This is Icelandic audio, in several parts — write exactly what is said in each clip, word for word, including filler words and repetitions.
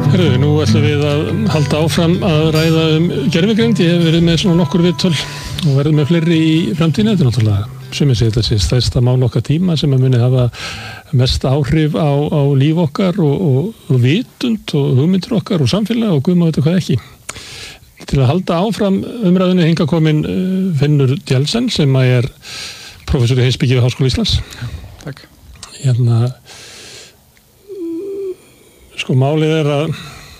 Herðu, nú ætlum við að halda áfram að ræða um gervigreind. Ég hef verið með svona nokkur viðtöl og verið með fleiri í framtíðinni. Þetta er náttúrulega sumir segja þessi stærsta mál okkar tíma sem að muni hafa mest áhrif á, á líf okkar og, og, og vitund og hugmyndir okkar og samfélag og guð má vita hvað ekki. Til að halda áfram umræðinu hingað kominn uh, Finnur Djelsen sem að er prófessor í heimspeki við Háskóla Íslands. Takk. Hérna Sko, málið er að,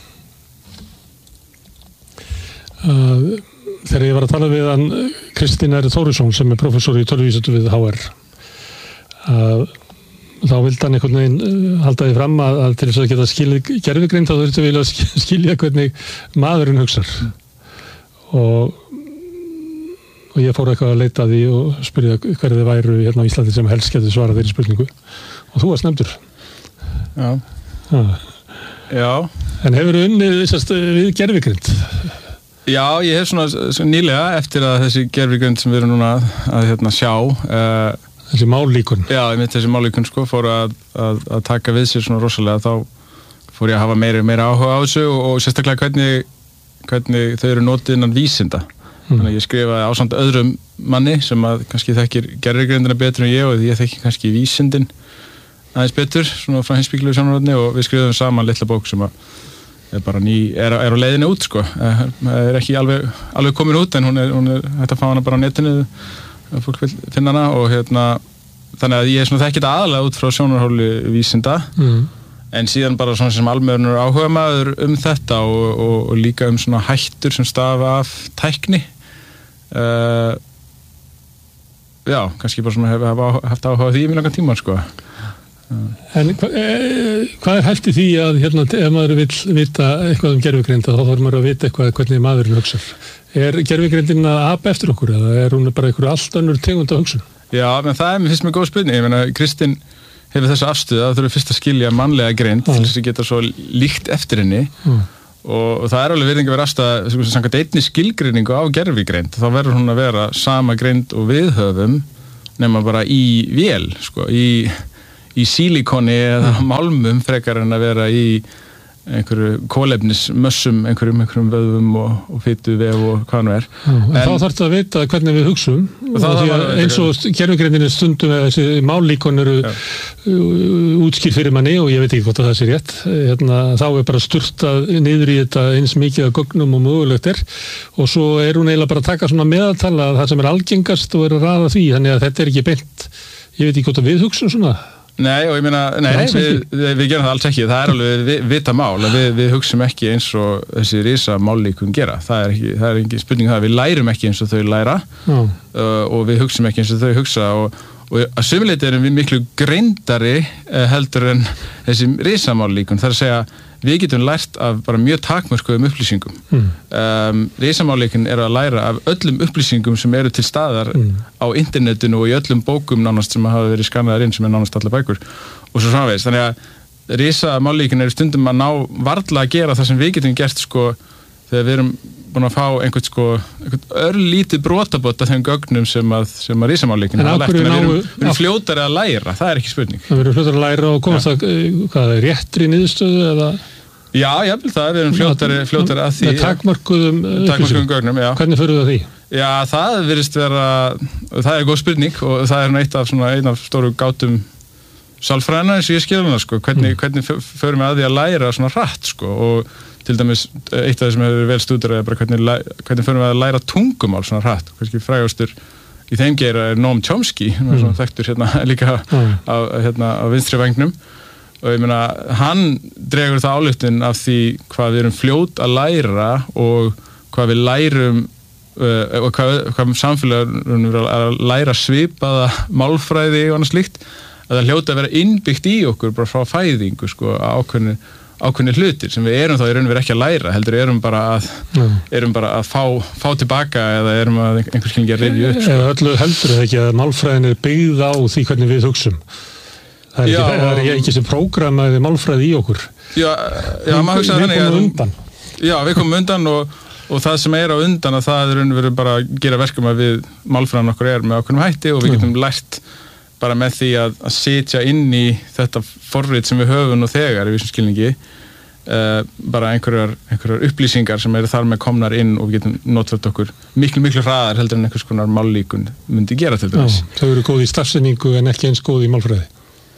að þegar ég var að tala við hann Kristín R. Þórisson sem er prófessor í tölvuvísindum við H R að þá vildi hann einhvern veginn halda því fram að, að til þess að geta skilið gervigreind þá þurfti við að skilja hvernig maðurinn hugsar mm. og, og ég fór eitthvað að leita því og spyrja hverju þið væru hérna á Íslandi sem helst getur svarað þeirri spurningu og þú varst nefndur. Já. Já. Já. En hefur unnið þessast við gervigreind? Já, ég hef svona, svona nýlega eftir að þessi gervigreind sem við erum núna að hérna, sjá uh, þessi mállíkun. Já, ég mitt þessi mállíkun sko, fór að, að, að taka við sér svona rosalega þá fór ég að hafa meira, meira áhuga á þessu og, og sérstaklega hvernig, hvernig þau eru notið innan vísinda. Mm. Þannig að ég skrifaði ásamt öðrum manni sem að kannski þekkir gervigreindina betur en ég og ég þekki kannski vísindin aðeins betur, svona frá heimspekilegu sjónarhorni og við skrifum saman litla bók sem að er bara ný, er, er á leiðinni út sko, er ekki alveg, alveg komin út en hún er, hún er hægt að fá hana bara á netinu að fólk vil finna hana og hérna, þannig að ég er svona þekkið aðalega út frá sjónarhorni vísinda mm. en síðan bara svona sem almennur áhuga maður um þetta og, og, og líka um svona hættur sem stafa af tækni uh, já, kannski bara svona hef, hef haft áhuga því í mjög langan tíma sko. En hva, e, hvað er hægt í því að hérna, ef maður vil vita eitthvað um gervigreind þá þarf maður að vita eitthvað hvernig maðurinn hugsar? Er gervigreindin að apa eftir okkur eða er hún bara einhverju allt önnur tegund af hugsun? Já, menn það er mér fyrst með góð spurning. Ég meina, Kristín hefur þessu afstöðu að þú þurfum fyrst að skilja mannlega greind til þess að geta svo líkt eftir henni mm. og, og það er alveg virðing að vera afstæða samkvæmt einni skilgreiningu á gervigreind þá verður hún að vera sama greind og við höfum nema bara í vél, sko, í í sílikoni eða málmum frekar en að vera í einhverju kólefnismössum, einhverjum, einhverjum vöðvum og, og fitu vef og hvað nú er. Já, en, en þá þarf þetta að vita hvernig við hugsum og því að eins og gervigreindinni stundum eða þessi mállíkon eru ja. útskýr fyrir manni og ég veit ekki hvort að það sé rétt. Hérna, þá er bara sturtað niður í þetta eins mikið af gögnum og mögulegt er og svo er hún eiginlega bara að taka svona meðaltala það sem er algengast og er að raða því, þannig að þetta er ekki beint. Ég veit ekki hvort að við hugsum svona. Nei, og ég meina, nei, nei við, við, við gerum það alls ekki, það er alveg við, vita mál, við, við hugsum ekki eins og þessi risa mállíkun gera, það er ekki, það er ekki spurning það, við lærum ekki eins og þau læra uh, og við hugsum ekki eins og þau hugsa og, og að sumuleyti erum við miklu greindari uh, heldur en þessi risa mállíkun, það er að segja við getum lært af bara mjög takmörkuðum upplýsingum. Mm. Um, risamállíkun er að læra af öllum upplýsingum sem eru til staðar mm. á internetinu og í öllum bókum nánast sem hafa verið skannaðar inn sem er nánast allar bækur og svo framvegis. Þannig að risamállíkun er stundum að ná varla að gera það sem við getum gert sko þegar við erum búin að fá einhvern sko einhvern örlítið brotabot af þeim gögnum sem að, sem að risamállíkun er að lært. Við erum, erum fljótari að læra, það er ekki spurning. Það verður fljótari að læra og komast að hvað er réttri niðurstöðu eða? Já, ég vil það, við erum fljótari, fljótari að því. Með takmörkuðum takmörkuðum gögnum, já. Hvernig förum við að því? Já, það virðist vera, það er góð spurning og það er eitt af svona einn af stóru gátum sálfræðina eins og ég skilur hana sko, hvernig, mm. hvernig förum við að því að læra svona hratt sko og til dæmis eitt af það sem hefur vel stúderað er bara hvernig, hvernig förum við að læra tungumál svona hratt, kannski frægastur í þeim geira er Noam Chomsky, mm. svona þekktur hérna líka mm. á, hérna, á vinstri vængnum og ég meina, hann dregur það ályktun af því hvað við erum fljót að læra og hvað við lærum uh, og hvað, hvað samfélagunum er að læra svipaða málfræði og annað slíkt að það hljóta að vera innbyggt í okkur bara frá fæðingu sko ákveðni ákveðni hlutir sem við erum þá í raun og veru ekki að læra heldur erum bara að mm. erum bara að fá, fá tilbaka eða erum að einhvers skilningi að rifja upp sko. Eða öllu heldur það ekki að málfræðin er byggð á því hvernig við hugsum. Það er, já, ekki, það er ekki sem prógramaði málfræði í okkur. Já, já maður hugsaði þannig að við komum undan. Já, við komum undan og, og það sem er á undan að það er raun og veru bara að gera verkum að við málfræðin okkur er með ákveðnum hætti og við getum mm. lært bara með því að, að sitja inn í þetta forrit sem við höfum og þegar í vissum skilningi uh, bara einhverjar, einhverjar upplýsingar sem eru þar með komnar inn og við getum notfært okkur miklu, miklu hraðar heldur en einhvers konar mállíkun myndi gera til dæmis. Já, þau eru góð í stafsetningu en ekki eins góð í málfræði.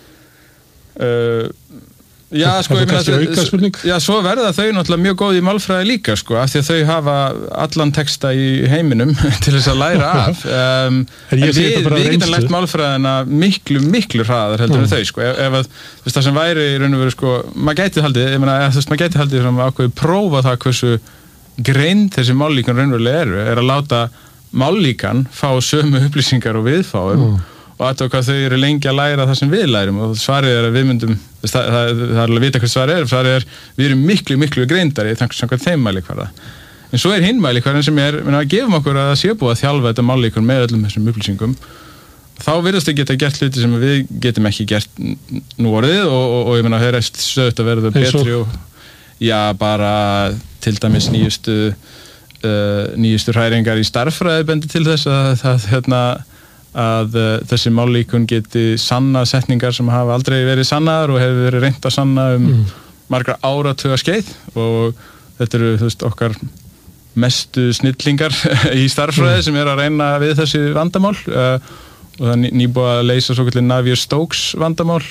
Uh, já, sko, ég meina, já, svo verða þau náttúrulega mjög góð í málfræði líka, sko, af því að þau hafa allan texta í heiminum til þess að læra af. Um, en við, við getum lært málfræðina miklu, miklu hraðar heldur en þau, sko, ef, ef að, þú veist, það sem væri í raun og veru, sko, maður gæti haldið, ég meina, þú veist, maður gæti haldið svona ákveðið prófa það hversu greind þessi mállíkan raunverulega eru, er að láta mállíkan fá sömu upplýsingar og viðfáum mm. og aðtöku hvað þau eru lengi að læra það sem við lærum og svarið er að við myndum það, það, það er alveg að vita hvað svarið er svarið er, við erum miklu, miklu greindari þannig þeim mælikvarða en svo er hinn mælikvarðin sem er, minna, að gefum okkur að það sé búið að þjálfa þetta mállíkun með öllum þessum upplýsingum þá virðast þau geta gert hluti sem við getum ekki gert nú orðið og, og, og ég meina, þau er stöðt að verða betri og já, bara til dæmis nýjustu uh, nýjustu hræringar í starffræði bendi til þess að það, hérna að uh, þessi mállíkun geti sanna setningar sem hafa aldrei verið sannaðar og hefur verið reynt að sanna um mm. margra áratuga skeið og þetta eru, þú veist, okkar mestu snillingar í starffræði mm. sem er að reyna við þessi vandamál uh, og það er nýbúið að leysa svo kallið Navier-Stokes vandamál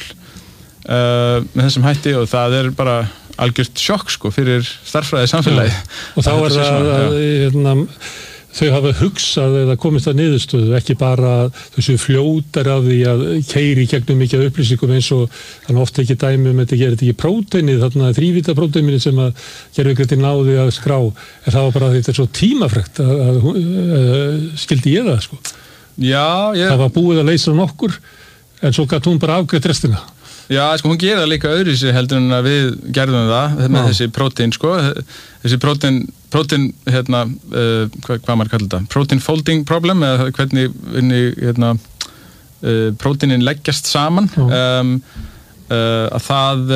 uh, með þessum hætti og það er bara algjört sjokk sko fyrir starffræði samfélagi. Ja. Og þá er það að hérna þau hafa hugsað eða komist að niðurstöðu, ekki bara þessu fljótar af því að keyri gegnum mikið upplýsingum eins og þannig ofta ekki dæmi um þetta gerir þetta ekki próteinið, þarna þrívita próteinið sem að gervigreind náði að skrá, en það var bara þetta er svo tímafrekt að, að, að, að skildi ég það sko. Já, ég... Það var búið að leysa nokkur, en svo gæti hún bara afgreitt restina. Já, sko, hún gerir það líka öðruvísi heldur en að við gerðum það með Já. þessi prótein, sko, þessi prótein, prótein, hérna, uh, hvað, hvað maður kallar þetta, protein folding problem, eða hvernig, hérna, uh, próteinin leggjast saman, um, uh, að það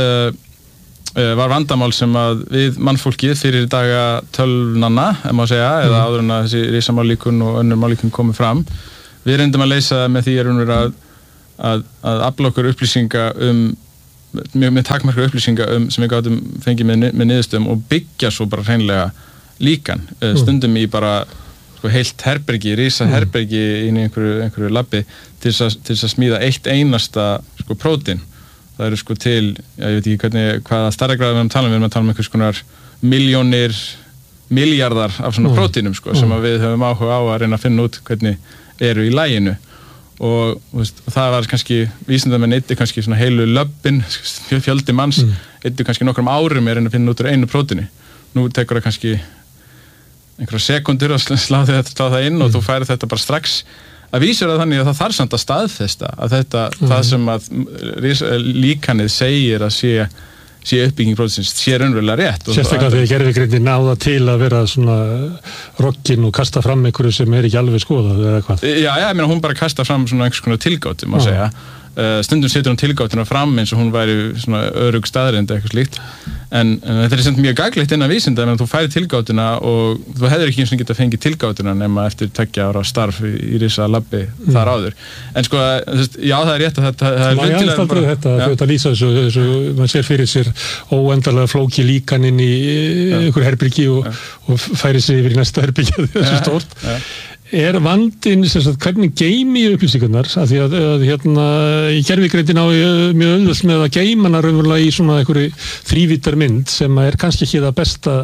uh, var vandamál sem að við mannfólkið fyrir daga tölvnanna, ef maður segja, mm. eða áður en að þessi risamállíkun og önnur mállíkun komið fram, við reyndum að leysa með því er unnur að að, að afla okkur upplýsinga um með, með takmarka upplýsinga um sem við gátum fengið með, með niðurstöðum og byggja svo bara hreinlega líkan mm. stundum í bara sko, heilt herbergi, rísa mm. herbergi inn í einhverju, einhverju labbi til þess að smíða eitt einasta sko prótín. Það eru sko til, já, ég veit ekki hvernig, hvaða stærðargráðu við erum að tala um, við erum að tala um einhvers konar miljónir, miljardar af svona mm. prótínum sko, sem að við höfum áhuga á að reyna að finna út hvernig eru í laginu. Og, veist, og það var kannski vísindamenn eittu kannski svona heilu löbbin fjöldi manns, mm. eittu kannski nokkrum árum er að finna út úr einu prótíni. Nú tekur það kannski einhverja sekundur að slá það inn mm. og þú færir þetta bara strax að vísur að þannig að það þarf samt að staðfesta að þetta, mm. það sem að líkanið segir að sé sé uppbygging prótínsins, sé raunverulega rétt. Sérstaklega þegar gervigreindin náða til að vera svona rokkin og kasta fram einhverju sem er ekki alveg skoðað eða hvað? Já, já, ég meina hún bara kasta fram svona einhvers konar tilgátu, má segja. Uh, stundum setur hún tilgátuna fram eins og hún væri svona örugg staðreind eitthvað slíkt en, en þetta er samt mjög gagnlegt innan vísinda en þú færi tilgátuna og þú hefur ekki eins og geta fengið tilgátuna nema eftir tveggja ára starf í, í risa labbi mm. þar áður en sko, þvist, já það er rétt að þetta það er hlutilegt bara þetta, ja. Þetta lýsa þessu, þessu mann sér fyrir sér óendarlega flóki líkan inn í ja. Einhver herbyrgi og, ja. Og færi sig yfir í næsta herbyrgi þessu ja. Stórt ja. Er vandinn sem sagt hvernig geimi upplýsingarnar af því að, að hérna í gervigreindin á mjög auðvelt með að geima hana raunverulega í svona einhverju þrívítar mynd sem er kannski ekki það besta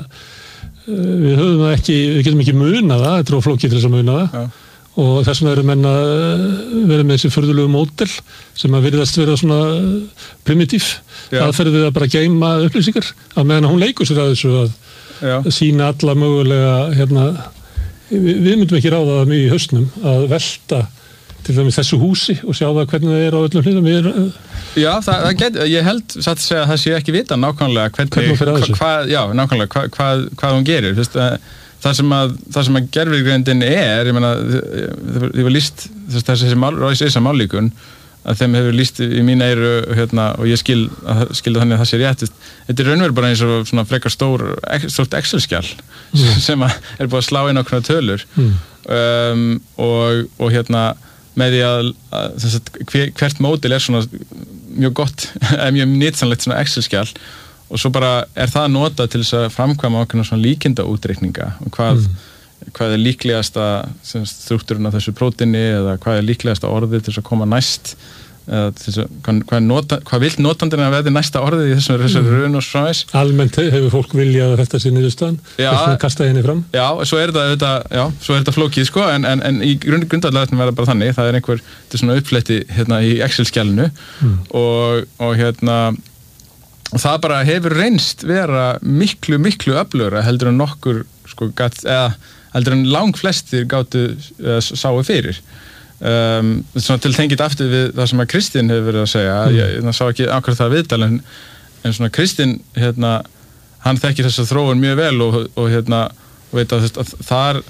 við höfum það ekki, við getum ekki munað það, þetta er oflókið til þess að muna það ja. Og þess vegna eru menn að vera með þessi furðulegu módel sem að virðast vera svona primitív ja. Aðferðið að bara geima upplýsingar af meðan hún leikur sér að þessu að ja. Sýna alla mögulega hérna Við, við myndum ekki ráða það mjög í haustnum að velta til dæmis þessu húsi og sjá það hvernig það er á öllum hlutum. Er, já, það, það get, ég held satt að segja að það sé ekki vita nákvæmlega hvernig, hva, hvað, já, nákvæmlega hva, hvað, hvað hún gerir. Fyrst, það sem að, það sem að gervigreindin er, ég meina, þið var líst þessi Royce mállíkun að þeim hefur líst í mín eyru hérna, og ég skil, skil þannig að það sé rétt þetta er raunverulega bara eins og svona frekar stór stórt Excel-skjal mm. sem að er búið að slá inn ákveðna tölur mm. um, og, og hérna með því að, að sagt, hver, hvert módel er svona mjög gott, mjög nýtsanlegt svona Excel-skjal og svo bara er það notað til þess að framkvæma okkur svona líkindaútreikninga og hvað, mm. hvað er líklegasta struktúrinn af þessu prótíni eða hvað er líklegasta orðið til þess að koma næst eða til þess að hvað, hvað, nota, hvað vill notandinn að verði næsta orðið í þessari mm. raun og svo aðeins. Almennt hefur fólk viljað að þetta sér niðurstaðan þess að kasta henni fram. Já, svo er þetta, þetta, já, svo er þetta flókið sko en, en, en í grund, grundvallarinn verða bara þannig, það er einhver þetta er svona uppfletti hérna í Excel-skjalinu mm. og, og hérna og það bara hefur reynst vera miklu, miklu öflugra heldur en nokkur sko gat, eða heldur en lang flestir gátu eða sáu fyrir. Um, svona til tengið aftur við það sem að Kristinn hefur verið að segja mm. ég, ég sá ekki akkurat það viðtal en, en svona Kristinn hérna, hann þekkir þessa þróun mjög vel og, og hérna og veit að, að þar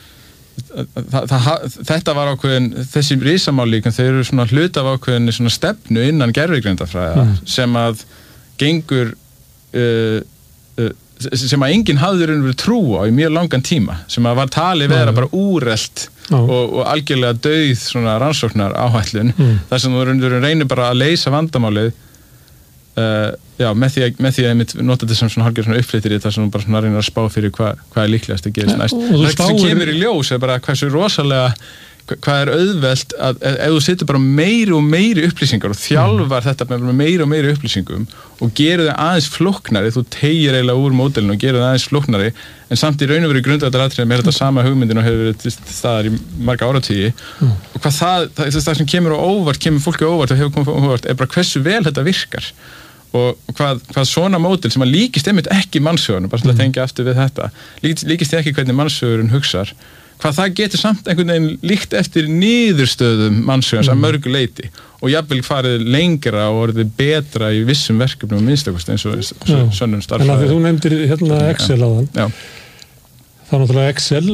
það, það, þetta var ákveðin þessi risamálíkun, þeir eru svona hlut af ákveðin svona stefnu innan gervigreindafræða mm. sem að gengur uh, uh, sem að enginn hafði verið trú á í mjög langan tíma, sem að var talið vera bara úrelt og, og algjörlega dauð svona rannsóknar áhætlun, mm. þar sem þú reynir bara að leysa vandamálið uh, já, með því að, með því að ég nota þetta sem svona hálfgerð svona uppflyttir í það sem þú bara svona reynir að spá fyrir hvað hva er líklegast að gerist næst. Þetta sem kemur í ljós er bara hversu rosalega hvað er auðvelt að ef þú setur bara meiri og meiri upplýsingar og þjálfar mm. þetta með meiri og meiri upplýsingum og gerir það aðeins flóknari, þú tegir eiginlega úr módelinu og gerir það aðeins flóknari en samt í raun og veru grundvallaratriðum er þetta sama hugmyndin og hefur verið til staðar í marga áratugi mm. og hvað það, það, það sem kemur á óvart, kemur fólki á óvart og hefur komið á óvart er bara hversu vel þetta virkar og hvað, hvað svona módel sem að líkist einmitt ekki mannshugurinn, bara til að tengja aftur við þetta, líkist, líkist ekki hvernig mannshugurinn hugsar hvað það getur samt einhvern veginn líkt eftir niðurstöðum mannshugans mm. að mörgu leyti og jafnvel farið lengra og orðið betra í vissum verkefnum og minnstakosti eins og sönnum starffræði. En að því þú nefndir hérna Excel áðan, já. þá náttúrulega Excel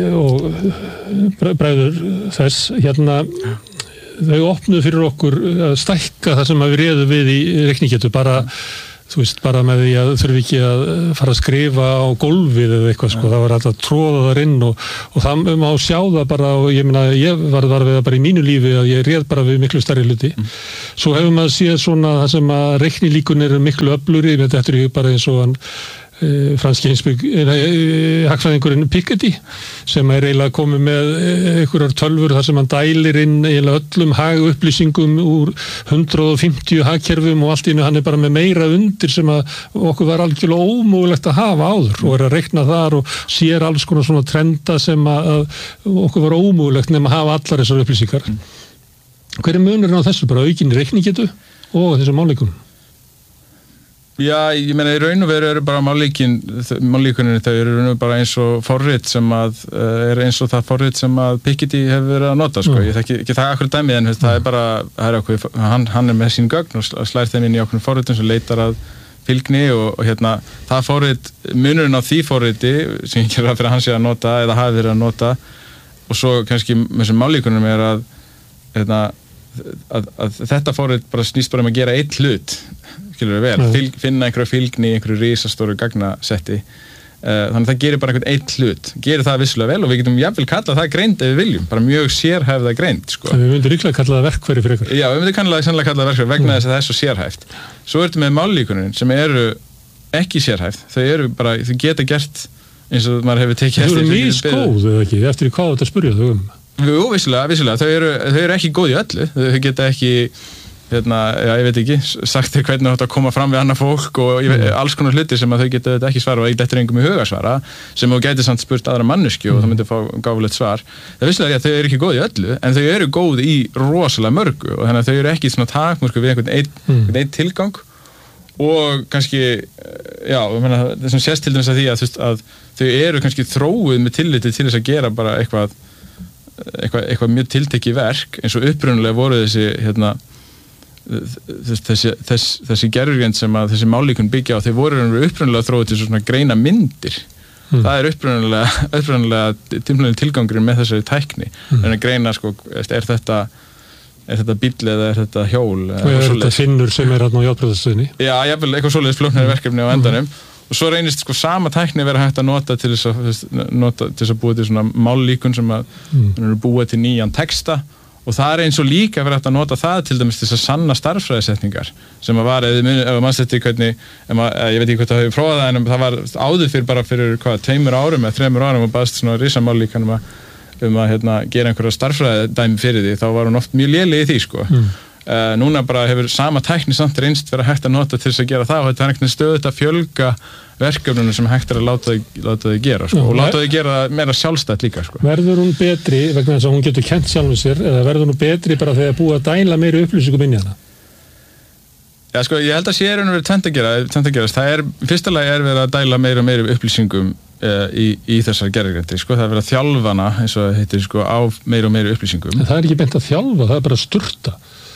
og bræður þess, hérna þau opnuðu fyrir okkur að stækka það sem við réðum við í reiknigetu, bara þú veist, bara með því að þurfi ekki að fara að skrifa á gólfið eða eitthvað, sko, það var alltaf tróða þar inn og, og það má sjá það bara og ég meina, ég var, var við það bara í mínu lífi að ég réð bara við miklu stærri hluti. Mm. Svo hefur maður séð svona það sem að reiknilíkun er miklu öflugri, þetta er bara eins og hann e, franski heimsbygg, e, hagfræðingurinn Piketty, sem er eiginlega komið með einhverjar tölfur þar sem hann dælir inn eiginlega öllum hagupplýsingum úr hundrað og fimmtíu hagkerfum og allt í einu hann er bara með meira undir sem að okkur var algjörlega ómögulegt að hafa áður og er að reikna þar og sér alls konar svona trenda sem að, að okkur var ómögulegt nema að hafa allar þessar upplýsingar. Mm. Hver er munurinn á þessu? Bara aukin reiknigetu og þessar mállíkunum? Já, ég meina í raun og veru eru bara mállíkin, mállíkuninni þau eru raun og bara eins og forrit sem að er eins og það forrit sem að Piketty hefur verið að nota, sko. Mm. Ég þekki ekki það akkur dæmið en mm. það er bara, það er okkur, hann, hann er með sín gögn og slær þeim inn í okkur forritum sem leitar að fylgni og, og hérna það forrit, munurinn á því forriti sem ég gerði fyrir að hann sé að nota eða hafi verið að nota og svo kannski með þessum mállíkunum er að, hérna, að, að þetta forrit bara snýst bara um að gera eitt hlut skilur við vel, mm. Fylg, finna einhverja fylgni í einhverju risastóru gagnasetti uh, þannig að það gerir bara einhvern eitt hlut gerir það vissulega vel og við getum jafnvel kallað það greind ef við viljum, bara mjög sérhæfða greind, sko. Við myndum líklega kalla það verkfæri fyrir ykkur. Já, við myndum kannlega sannlega kalla það verkfæri vegna mm. þess að það er svo sérhæft. Svo ertu með mállíkunin sem eru ekki sérhæft, þau eru bara, þau geta gert eins og maður hefur tekið eftir. Þau eru misgóð eða ekki, eftir hvað þetta spurja þau um? Jú, vissulega, vissulega, þau eru, þau eru ekki góð í öllu, þau geta ekki hérna, já, ég veit ekki, sagt þér hvernig þú átt að koma fram við annað fólk og ég, mm. alls konar hlutir sem að þau geta ekki svara og ég dettur engum í huga svara sem þú gæti samt spurt aðra manneski mm. og það myndi fá gáfulegt svar. Það vissulega er að þau eru ekki góð í öllu en þau eru góð í rosalega mörgu og þannig að þau eru ekki svona takmörku við einhvern einn mm. ein tilgang og kannski, já, ég meina það sem sést til dæmis að því að, að þau eru kannski þróuð með tilliti til þess að gera bara eitthvað, eitthvað, eitthvað mjög tiltekið verk eins og upprunalega voru þessi, hérna, þessi, þess, þessi gerfugreind sem að þessi mállíkun byggja á, þeir voru upprunalega þróuð til svona greina myndir. Mm. Það er upprunalega, upprunalega tilgangurinn með þessari tækni. Mm. En að greina, sko, er þetta er þetta bíll eða er þetta hjól og er þetta finnur sem er hérna á járnbrautastöðinni? Já, jafnvel eitthvað svoleiðis flóknari verkefni á endanum mm. og svo reynist sko sama tækni vera hægt að nota til þess að, nota, til þess að búa til svona mállíkun sem að mm. búa til nýjan texta og það er eins og líka verið að nota það til dæmis þess að sanna starffræðisetningar sem að var, ef mann setti hvernig, að, ég veit ekki hvað það hefur prófað það, en það var áður fyrir bara fyrir hvað, tveimur árum eða þremur árum og baðst svona risamál líka um að, um að hérna, gera einhverja starffræðidæmi fyrir því, þá var hún oft mjög léleg í því sko. Mm. Uh, núna bara hefur sama tækni samt reynst vera hægt að nota til þess að gera það og þetta er einhvern stöðut að fjölga verkefnunum sem hægt er að láta þau gera sko. Já, og láta þau gera það meira sjálfstætt líka sko. Verður hún betri vegna þess að hún getur kennt sjálfum sér eða verður hún betri bara þegar búið að dæla meiri upplýsingum inn í hana? Já sko, ég held að sé er verið tvennt að gera, tvennt að gerast. Það er, fyrsta lagi er verið að dæla meira og meiri upplýsingum uh, í, í þessar gerðigreindi sko. Það er verið að þjálfana eins og það heitir sko á meiri og meiri upplýsingum. En það er ekki beint að þjálfa, það er bara að sturta.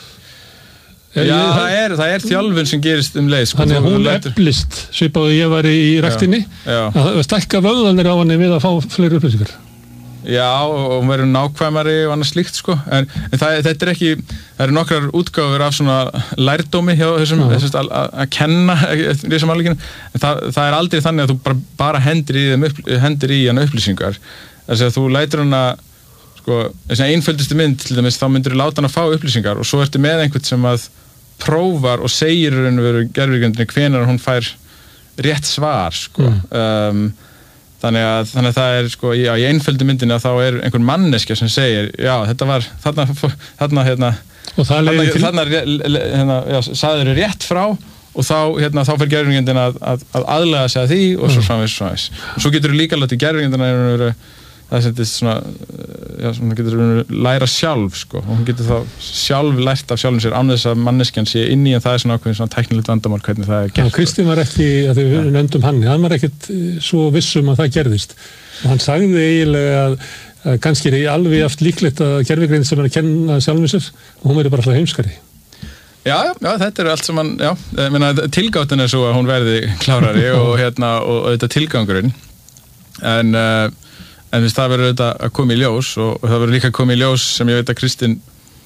Já, ég, það, er, það er þjálfun sem gerist um leið sko. Þannig að hún eflist svipaðu ég var í ræktinni að stækka vöðvanir á henni við að fá fleiri upplýsingar. Já, og hún verður nákvæmari og annað slíkt sko. En, en það, þetta er ekki, það eru nokkrar útgáfur af svona lærdómi hjá þessum, þessum að, að kenna þessum alveginu. Það, það er aldrei þannig að þú bara, bara hendir í, upp, hendir í hana upplýsingar. Þess að þú lætur hana sko, þessi einföldustu mynd til dæmis, þá myndir þú láta hana að fá upplýsingar og svo ertu með einhvern sem að prófar og segir raun og veru gervigrindinni hvenær hún fær rétt svar sko. Mm. Um, þannig, að, þannig að það er sko, já, í einföldu myndinni að þá er einhver manneskja sem segir já, þetta var þarna þarna, hérna, þarna, þarna hérna, já, sagður þér rétt frá og þá, hérna, þá fer gervigrindin að, að, að aðlaga sig að því og svo framvegis framvegis. Og svo getur þú líka látið gervigrindina það er svona, já, svona getur læra sjálf sko. Og hún getur þá sjálf lært af sjálfum sér án þess að manneskjan sé inn í en það er svona ákveðin svona tæknilegt vandamál hvernig það er gert. Já, Kristinn var ekki, að þau ja. nefndum hann, hann var ekkert svo vissum að það gerðist og hann sagði eiginlega að, að kannski er alveg aft líklegt að gervigreind sem er að kenna sjálfum sér og hún verður bara alltaf heimskari. Já, já, já, þetta er allt sem hann, já, ég meina tilgáttin er svo að hún verði klárari og hérna, og, og þetta tilgangurinn en uh, en þess það verður þetta að koma í ljós og, og það verður líka að koma í ljós sem ég veit að Kristinn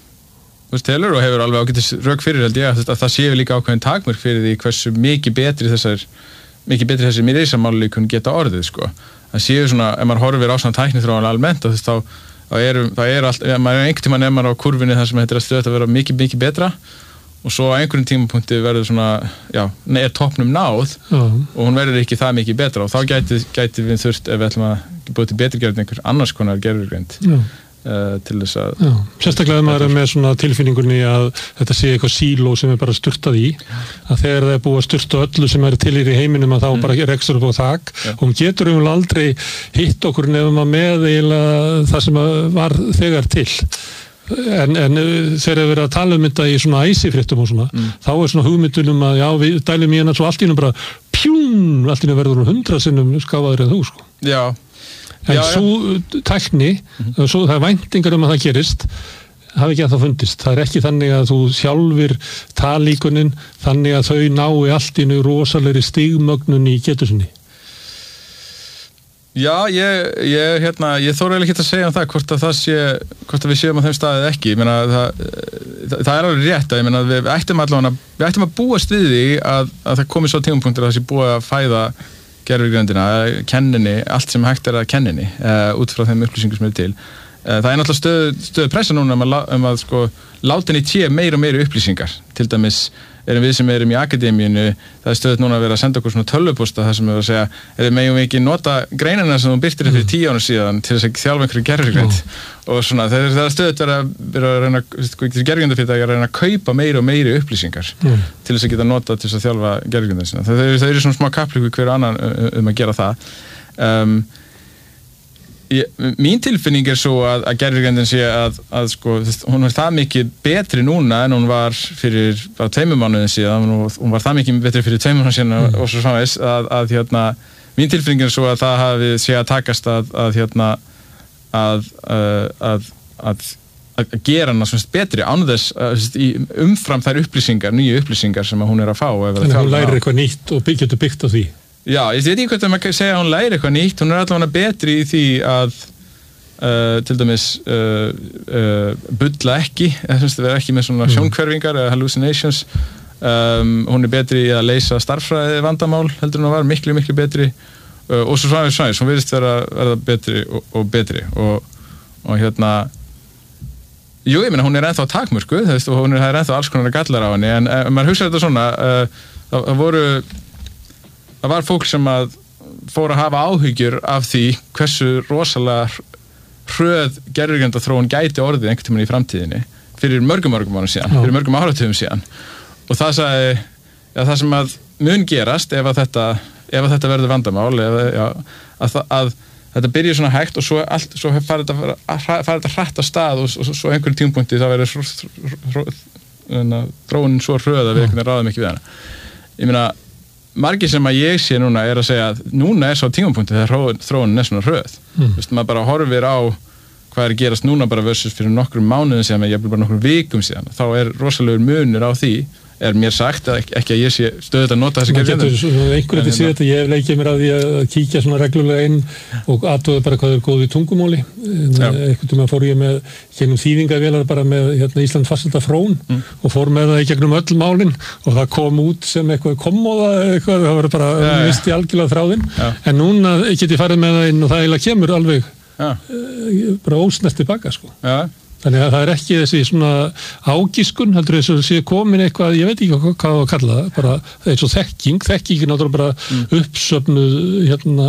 telur og hefur alveg ágætis rök fyrir held ég að, að það séu líka ákveðin takmörk fyrir því hversu mikið betri þessar mikið betri þessir mýriðsamáli kunn geta orðið sko. Það séu svona, ef maður horfir á svona tækniþróun almennt og þess þá, þá er, það er allt, maður er einhvern tímann ef maður á kurvinni þar sem þetta er að stöða að vera mikið, mikið betra og svo á einhverjum tímapunkti verður svona, já, er toppnum náð uh-huh. og hún verður ekki það mikið betra og þá gæti, gæti við þurft ef við ætlum að búið til betri gerðin einhver annars konar gerðurgreind uh, til þess að... Já, sérstaklega maður er með svona tilfinningunni að þetta sé eitthvað síló sem er bara styrtað í að þegar það er búið að styrta öllu sem er til í heiminum að þá mm. bara rekstur upp á þak ja. Og hún getur um aldrei hitt okkur nefnum að með eiginlega það sem var þegar til. En, en þegar við verðum að tala um þetta í svona æsifréttum og svona, mm. þá er svona hugmyndunum að já, við dælum í hana svo allt í hennum bara pjún, allt í hennum verður hundra sinnum skáfaður en þú sko. Já. En já, svo tækni, mm-hmm. svo það er væntingar um að það gerist, hafi ekki að það fundist. Það er ekki þannig að þú sjálfir talíkunin, þannig að þau nái allt í hennu rosalegri stigmögnun í getusinni. Já, ég, ég, hérna, ég þóra eiginlega ekki að segja um það hvort að það sé, hvort að við séum á þeim staðið ekki. Ég meina, það, það, það er alveg rétt að, ég meina, við ættum allavega, við ættum að búast við því að, að það komi svo tímapunktur að það sé búið að fæða gervigreindina, kenninni, allt sem hægt er að kenninni, uh, út frá þeim upplýsingum sem er til. Uh, það er náttúrulega stöð, stöðu pressa núna um að, um að sko, láta henni té meira og meira upplýsingar, til dæmis erum við sem erum í akademíinu, það er stöðut núna að vera að senda okkur svona tölvupósta þar sem við að segja, erum megum við ekki nota greinina sem þú byrtir fyrir tíu ára síðan til þess að þjálfa einhverju gervigreind og svona, það er stöðut að vera að reyna, gervigrindafyrirtæki að reyna að kaupa meira og meiri upplýsingar mm. til þess að geta nota til þess að þjálfa gervigrindin sína. Það eru er svona smá kappleikur hver annan um að gera það. Um, Ég, mín tilfinning er svo að, að gervigrindin sé að, að sko, hún er það mikið betri núna en hún var fyrir bara tveimur mánuðin síðan og hún var það mikið betri fyrir tveimur mánuðin síðan mm. og svo framvegis að, að hérna, mín tilfinning er svo að það hafi sé að takast að, að hérna að, að, að, að gera hana svona betri án þess umfram þær upplýsingar, nýju upplýsingar sem hún er að fá. Þannig að hún lærir eitthvað nýtt og getur byggt á því. Já, ég veit ekki hvort að maður segja að hún læri eitthvað nýtt, hún er allavega betri í því að uh, til dæmis uh, uh, bulla ekki, eða vera ekki með svona sjónkverfingar eða hallucinations, um, hún er betri í að leysa starffræði vandamál heldur hún að var miklu, miklu betri uh, og svo framvegis framvegis, hún virðist vera, verða betri og, og betri og, og hérna Jú, ég meina, hún er ennþá takmörku, þú veist, og hún er, það er ennþá alls konar gallar á henni, en uh, maður hugsa þetta svona, uh, það, það voru, það var fólk sem að fór að hafa áhyggjur af því hversu rosalega hröð gervigreindar-þróun gæti orðið einhvern tímann í framtíðinni, fyrir mörgum mörgum árum síðan, fyrir mörgum áratugum síðan, og það sagði, já, það sem að mun gerast ef að þetta, ef að þetta verður vandamál, eða, já, að, að þetta byrja svona hægt og svo, allt, svo farið þetta, fara þetta hratt af stað og, og svo einhverjum tímapunkti þá verður þróunin svo hröð að við einhvern veginn ráðum ekki við hana. Ég meina, margir sem að ég sé núna er að segja að núna er svo tímapunkti þegar þróunin er svona hröð. Mm. Þú veist, maður bara horfir á hvað er að gerast núna bara versus fyrir nokkrum mánuðum síðan, ég bara nokkrum vikum síðan. Þá er rosalegur munur á því, er mér sagt, ekki, ekki að ég sé stöðugt að nota þessi gerðinnar. Einhverjum til síðan, ég hef leikið mér að því að kíkja svona reglulega inn og aðtóða bara hvað er góð í tungumóli. Einhvern tíma fór ég með, gegnum þýðingavélar bara með hérna, Ísland fastalda frón mm. og fór með það í gegnum öll málin og það kom út sem eitthvað kommóða, eitthvað, það var bara ja, misti algjörlega þráðinn. Ja. En núna get ég farið með það inn og það eiginlega kemur alveg ja. bara ósnert tilbaka, sko. Ja. Þannig að það er ekki þessi svona ágiskun, heldur þess að sé komin eitthvað, ég veit ekki hvað það var að kalla það, bara eins og þekking, þekking er náttúrulega bara mm. uppsöfnuð, hérna,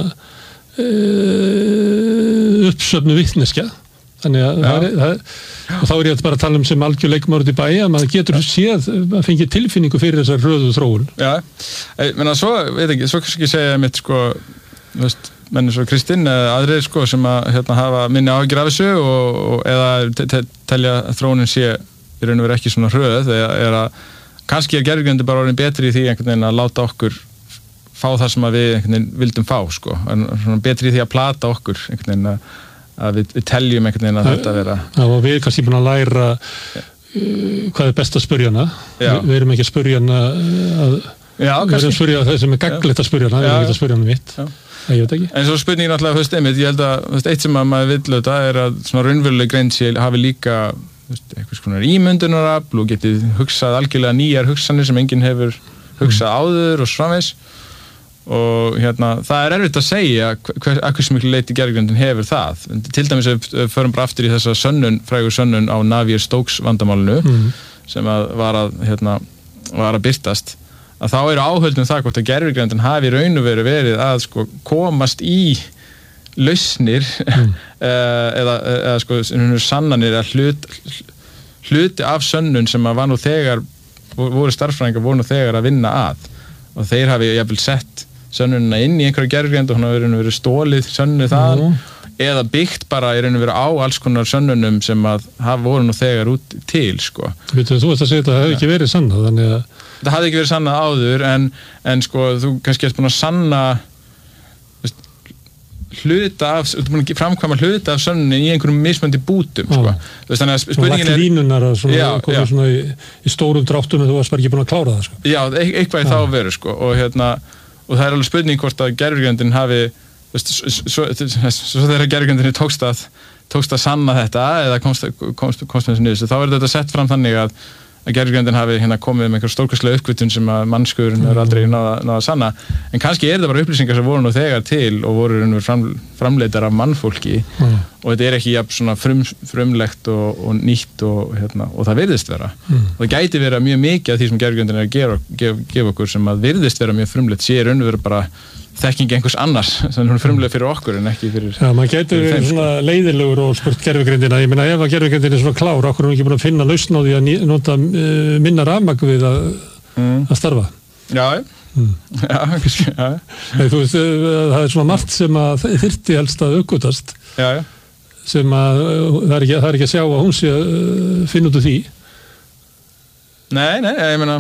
uh, uppsöfnuð vitneskja. Þannig að það er, það er, og þá er ég bara að tala um sem algjör leikmaður út í bæi, að maður getur séð, að fengi tilfinningu fyrir þessar röðu þróun. Já, ég menna svo, veit ekki, svo kannski segja mitt, sko, þú veist, menn eins og Kristinn eða aðrir sko sem að hérna, hafa minni áhyggjur af þessu og, og eða te te telja að þróunin sé í raun og veru ekki svona hröð eða er að kannski er gervigreindin bara orðin betri í því einhvern veginn að láta okkur fá það sem að við einhvern veginn vildum fá sko, en svona betri í því að plata okkur einhvern veginn að, að við, við teljum einhvern veginn að Þa, þetta vera. Já, og við erum kannski búin að læra uh, hvað er best að spyrja hana, Vi, við erum ekki að spyrja hana að, Já, við erum að spyrja það sem er gagnlegt að spyrja hana, við erum ekki að spyrja hana mitt. Já. En svo spurningin alltaf, þú veist, einmitt, ég held að veist, eitt sem að maður vill auðvitað er að svona raunveruleg greind sé hafi líka veist, eitthvað svona ímyndunarafl og getið hugsað algjörlega nýjar hugsanir sem enginn hefur hugsað áður og framvegis og hérna, það er erfitt að segja hver, að hversu miklu leyti gervigreindin hefur það. Til dæmis ef við förum bara aftur í þessa sönnun, frægu sönnun á Navier-Stokes vandamálinu mm. sem að var að, hérna, var að birtast að þá eru áhöldum það hvort að gervigreindin hafi raun og veru verið að sko, komast í lausnir mm. eða, eða sko, sannanir að hlut, hluti af sönnun sem að var nú þegar voru starffræðingar voru nú þegar að vinna að og þeir hafi jafnvel sett sönnunina inn í einhverja gervigreind og hann hafi verið stólið sönnu þar mm. eða byggt bara í raun og veru á alls konar sönnunum sem að hafa voru nú þegar út til sko. Þú veist að segja þetta hefði ekki verið sannað þannig að það hafði ekki verið sannað áður en, en sko þú kannski erst búin að sanna veist, hluta af, þú ert búin að framkvæma hluta af sönnunin í einhverjum mismöndi bútum sko. Þú veist þannig að spurningin er línunar að svona, já, já. Svona í, í stórum dráttum en þú varst bara ekki búin að klára það sko. Já, eitthvað í þá veru sko og hérna og það er alveg spurning hvort að gervigreindin hafi veist, svo, svo, svo þegar gervigreindin tókst að tókst að sanna þetta eða komst, komst, komst með þessu niður þá er þetta sett fram þannig að að gervigreindin hafi hérna komið með einhver stórkostlega uppgötvun sem að mannskurinn er aldrei náða, náða að sanna en kannski er þetta bara upplýsingar sem voru nú þegar til og voru fram, framleitar af mannfólki mm. og þetta er ekki jafn svona frum, frumlegt og, og nýtt og, hérna, og það virðist vera mm. og það gæti vera mjög mikið af því sem gervigreindin er að gera, gef, gefa okkur sem að virðist vera mjög frumlegt sé raun og veru bara þekking einhvers annars sem hún er frumlega fyrir okkur en ekki fyrir Já, maður getur verið svona leiðilegur og spurt gervigreindina, ég meina ef að gervigreindin er svona klár, okkur er hún ekki búin að finna lausn á því að nota uh, minna rafmagn við að, mm. að starfa Já, mm. já, já. Nei, þú veist, það er svona margt sem að þyrfti helst að aukvitast já, já. sem að það er, ekki, það er ekki að sjá að hún sé að finna út úr því Nei, nei, ég meina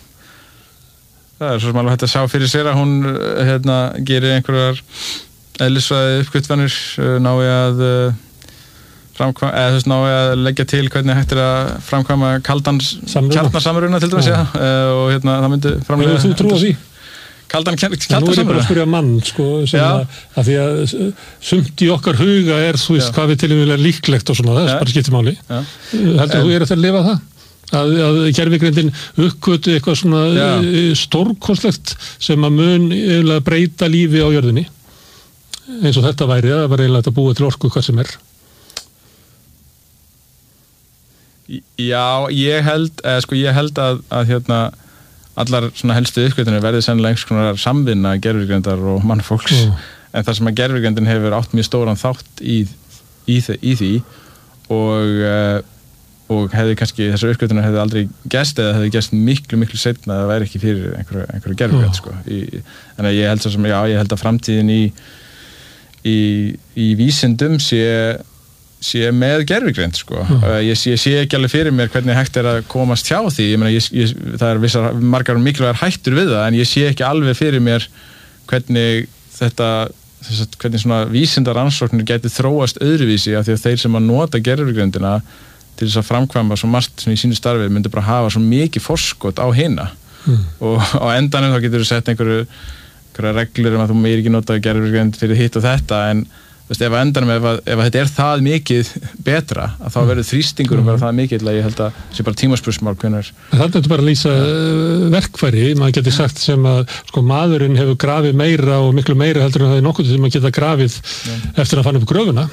það er svo sem alveg hægt að sjá fyrir sér að hún hérna, gerir einhverjar eðlisfræði uppgötvanir nái að framkvæma, eða þú veist nái að leggja til hvernig hægt er að framkvæma kaldan kjarnasamruna til dæmis, já, og hérna það myndi framlega Þú trúa því? Kaldan kjarnasamruna? Nú er ég bara að spyrja mann, sko, sem að, að því að sumt í okkar huga er, þú veist, já. Hvað við til og með líklegt og svona, það er bara skiptir máli. Heldur þú er að lifa það? Að, að gervigreindin uppgötu eitthvað svona Já. stórkostlegt sem að mun eiginlega breyta lífi á jörðinni eins og þetta væri, það var eiginlega að búa til orku hvað sem er Já, ég held, eða, sko, ég held að, að hérna, allar svona helstu uppgötunir verði sennilega einhvers konar samvinna gervigreindar og mannfólks, mm. en það sem að gervigreindin hefur átt mjög stóran þátt í, í, í því og, og hefði kannski, þessar uppgötunir hefði aldrei gest eða hefði gest miklu, miklu setna að það væri ekki fyrir einhverju, einhverju gervigreind, sko. En ég held svo sem, já, ég held að framtíðin í, í, í vísindum sé sé með gervigreind, sko. Mm. Ég, ég sé ekki alveg fyrir mér hvernig hægt er að komast hjá því. Ég meina, ég, ég, það er vissar, margar mikilvægar hættur við það, en ég sé ekki alveg fyrir mér hvernig þetta, þess að hvernig svona vísindaransóknir gæti þróast öðruvísi af því að þeir sem að nota gervigreindina til þess að framkvæma svo margt í sínu starfi myndi bara hafa svo mikið forskot á hina. Mm. Og á endanum þá getur þú sett einhverju, einhverju reglur um að þú meir ekki nota gervigreind fyrir hitt og þetta, en Veist, ef, endanum, ef, að, ef að þetta er það mikið betra, að þá verður þrýstingur um mm. það mikið, að ég held að það sé bara tímaspursmál hvenær. Það er bara að lýsa ja. verkfæri, maður getur sagt sem að sko, maðurinn hefur grafið meira og miklu meira heldur en það er nokkuð sem maður geta grafið ja. eftir að fann upp gröfuna.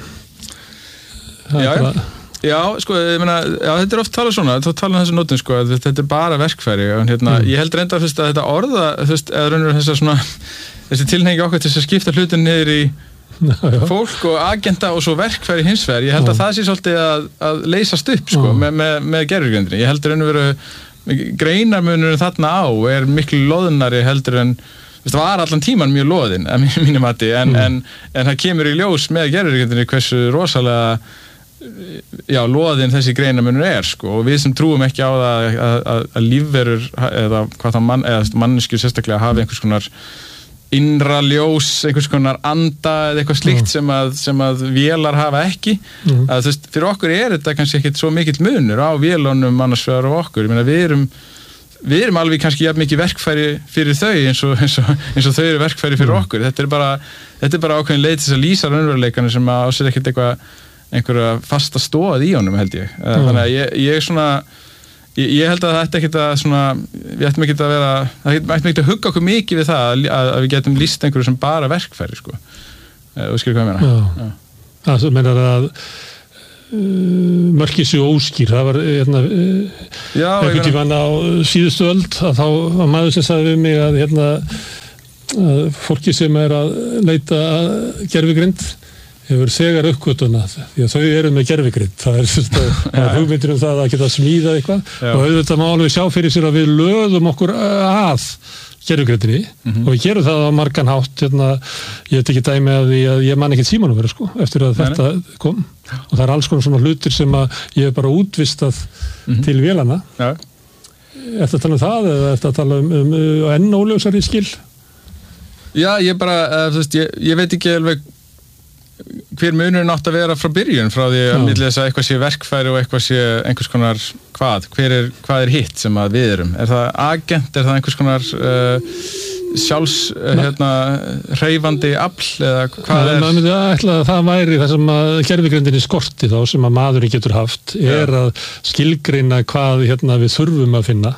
Það já, bara... já, sko, ég meina, já, þetta er oft talað svona, þá tala um þessu nótum, sko, að þetta er bara verkfæri, og hérna, mm. ég held reynda fyrst að þetta orða, þú veist, eða raunur þess að svona, þessi tilhengi okkar til að skipta hlutin niður í Já, já. fólk og agenta og svo verkfæri hins vegar, ég held að já. það sé svolítið að, að leysast upp, sko, með, með, með gervigreindinni. Ég heldur en veru greinarmunurinn þarna á er miklu loðnari heldur en, það var allan tíman mjög loðin, að mínum mati, en, mm. en, en það kemur í ljós með gervigreindinni hversu rosalega já, loðin þessi greinarmunur er, sko, og við sem trúum ekki á það að, að, að lífverur eða hvað það mann, eða manneskjur sérstaklega hafi einhvers konar innra ljós, einhvers konar anda eða eitthvað slíkt mm. sem að, sem að vélar hafa ekki. Mm. Að, þú veist, fyrir okkur er þetta kannski ekkit svo mikill munur á vélunum annars vegar og okkur. Ég meina, við erum, við erum alveg kannski jafn mikið verkfæri fyrir þau eins og, eins og, eins og þau eru verkfæri fyrir mm. okkur. Þetta er bara, þetta er bara ákveðin leið til þess að lýsa raunveruleikanum sem að ásett ekkit eitthvað, einhverja fasta stóð í honum, held ég. Mm. Þannig að ég, ég svona Ég, ég held að þetta ekkert að svona, við ættum ekkert að vera, það ættum ekkert að hugga okkur mikið við það að, að við getum lýst einhverju sem bara verkfæri, sko. Þú skilur hvað ég meina? Já. Já. Það sem meinar að uh, mörkið séu óskýr, það var hérna, uh, einhvern tímann á síðustu öld að þá var maður sem sagði við mig að hérna, að fólki sem er að leita að gervigreind hefur þegar uppgötuna því að þau eru með gervigreind. Það er, er hugmyndir um það að geta smíðað eitthvað Já. og auðvitað má alveg sjá fyrir sér að við löðum okkur að gervigreindinni mm -hmm. og við gerum það á margan hátt. Hérna, ég veit ekki dæmi að því að ég man ekkert símanum vera, sko, eftir að Nei. þetta kom og það er alls konar svona hlutir sem að ég hef bara útvistað mm -hmm. til vélana. Já. Ertu að tala um það eða ertu að tala um, um, um enn óljósari skil? Já, ég bara, uh, þú veist, ég, ég veit ekki alveg hver munurinn átt að vera frá byrjun frá því að milli þess að eitthvað sé verkfæri og eitthvað sé einhvers konar hvað hver er, hvað er hitt sem að við erum er það agent, er það einhvers konar uh, sjálfs uh, hérna, hreyfandi afl eða hvað ja, er maður myndi ætla að það væri það sem að gervigreindinni skorti þá sem að maðurinn getur haft er ja. að skilgreina hvað hérna, við þurfum að finna.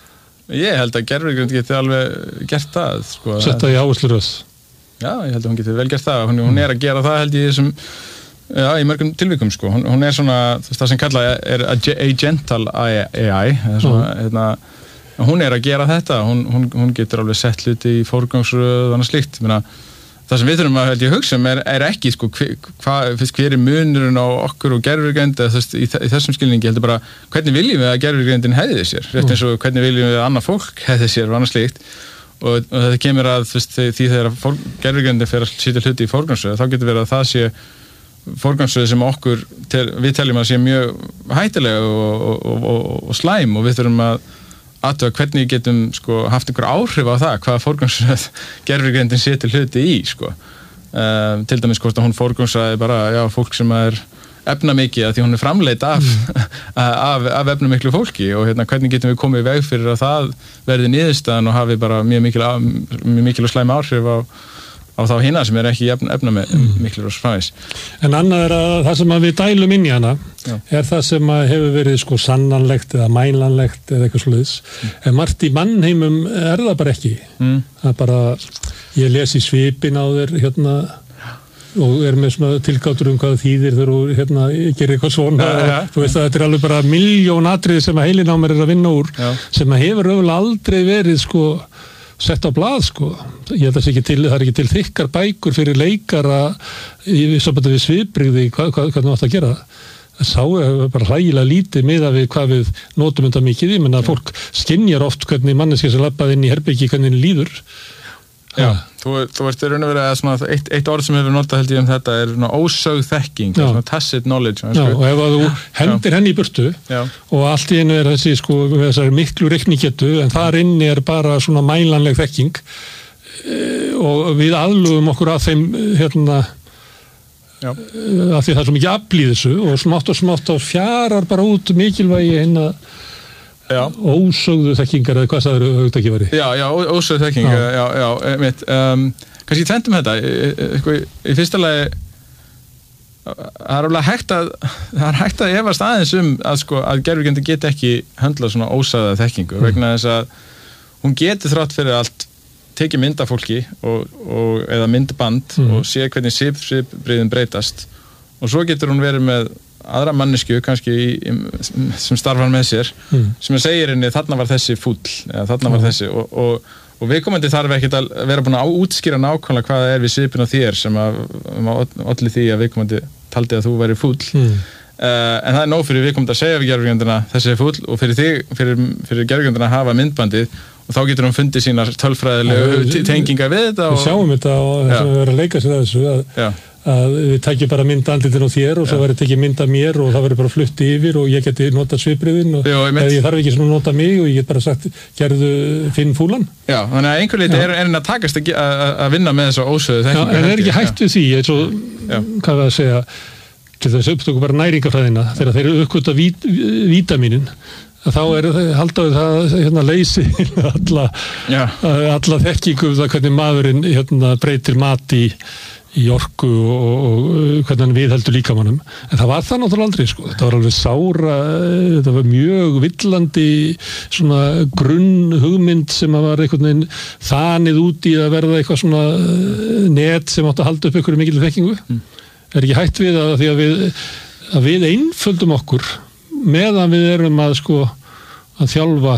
Ég held að gervigreind geti alveg gert það, sko. Setta í áhersluröð. Já, ég held að hún getur vel gert það. Hún, hún er að gera það, held ég, þessum, já, í mörgum tilvikum, sko. Hún, hún er svona, það sem kallað er agental A I, svona, mm. hérna, hún er að gera þetta. Hún, hún, hún getur alveg sett hluti í forgangsröð og annað slíkt. Meina, það sem við þurfum að, held ég, hugsa um er, er ekki, sko, hver, hva, hver er munurinn á okkur og gervigreind, í, í þessum skilningi, heldur bara, hvernig viljum við að gervigreindin hefði sér? Rétt eins og hvernig viljum við að annað fólk hefði sér og annað slíkt. Og, og þetta kemur að veist, því þegar gervigreindin fer að sitja hluti í forgangsröð þá getur verið að það sé forgangsröð sem okkur, tel, við teljum að sé mjög hættilega og, og, og, og slæm og við þurfum að athuga hvernig getum sko, haft einhver áhrif á það hvaða forgangsröð gervigreindin sitja hluti í sko. uh, til dæmis hvort að hún forgangsröði bara já, fólk sem er efnamikið að því hún er framleitt af, mm. af, af efnamiklu fólki og hérna, hvernig getum við komið í veg fyrir að það verði niðurstaðan og hafi bara mjög mikil, mjög mikil og slæm áhrif á, á þá hina sem er ekki efnamiklu og framvegs. En annað er að það sem að við dælum inn í hana Já. er það sem að hefur verið sko sannanlegt eða mælanlegt eða eitthvað sluðis. Mm. En margt í mannheimum er það bara ekki. Mm. Það er bara, ég les í svipin á þér hérna og er með svona tilgátur um hvað þýðir þegar þú hérna, gerir eitthvað svona ja, ja. þú veist að þetta er alveg bara miljón atriði sem að heilin á mér er að vinna úr ja. Sem að hefur öfulega aldrei verið sko sett á blað sko ég held að það, til, það er ekki til þykkar bækur fyrir leikara í sambandi við svipbrigði hvað, hvað, hvað þú átt að gera það sá er bara hlægilega lítið miðað við hvað við notum þetta mikið, ég menna að fólk skynjar oft hvernig manneskja sem labbaði inn í herbyggi hvernig henni líður. Já, ha. þú, þú ert raun og verið að svona, eitt, eitt orð sem hefur notað held ég um þetta er svona ósögð þekking, svona tacit knowledge. Já, og ef að þú hendir henni í burtu Já. Og allt í einu er þessi sko þessari miklu reiknigetu en þar inni er bara svona mælanleg þekking og við aðlugum okkur að þeim hérna Já. Af því það er svo mikið afl í þessu og smátt og smátt og fjarar bara út mikilvægi hérna ósögðu þekkingar eða hvað það eru auðvitað væri. Já, já, ósögðu þekkingar, já, já, já mitt, um, kannski tvendum þetta, sko, í fyrsta lagi það er alveg hægt að það er hægt að efast aðeins um að sko að gervigreindin geti ekki höndlað svona ósögða þekkingu mm. vegna þess að hún geti þrátt fyrir allt tekið mynd af fólki og, og, eða myndband mm. og sé hvernig svipbrigðin breytast og svo getur hún verið með aðra mannesku kannski í, sem starfar með sér mm. sem segir henni þarna var þessi fúll eða þarna var mm. þessi og, og, og viðkomandi þarf ekkert að vera búin að útskýra nákvæmlega hvað það er við svipin á þér sem að, að olli því að viðkomandi taldi að þú væri fúll mm. uh, en það er nóg fyrir viðkomandi að segja við gervigrindina þessi er fúll og fyrir þig fyrir, fyrir gervigrindina að hafa myndbandið og þá getur hún fundið sínar tölfræðilegu tengingar við þetta og við sjáum þetta og þess að við verðum að leika sér að þessu að, að við tækjum bara mynd andlitin á þér og Já. Svo verður tekið mynd af mér og það verður bara flutt yfir og ég geti notað svipriðin og Jó, ég, ég þarf ekki svona að nota mig og ég get bara sagt gerðu finn fúlan. Já, þannig að einhver leiti er enn að takast að, að vinna með þessu ósöðu þekkingu. Já, en er ekki hægt við því eins og, hvað við að segja til þess upptöku bara næringafræðina þegar þeir eru uppgöta vít, vítaminin þá er haldaðu það hérna leysi alla, alla þekkingu um það hvernig maðurinn hérna breytir mat í, í orku og, og hvernig hann viðheldur líkamannum en það var það náttúrulega aldrei sko þetta var alveg sára, þetta var mjög villandi svona grunn hugmynd sem að var einhvern veginn þanið út í að verða eitthvað svona net sem átt að halda upp einhverju mikil þekkingu mm. er ekki hægt við að því að við, að við einföldum okkur meðan við erum að sko að þjálfa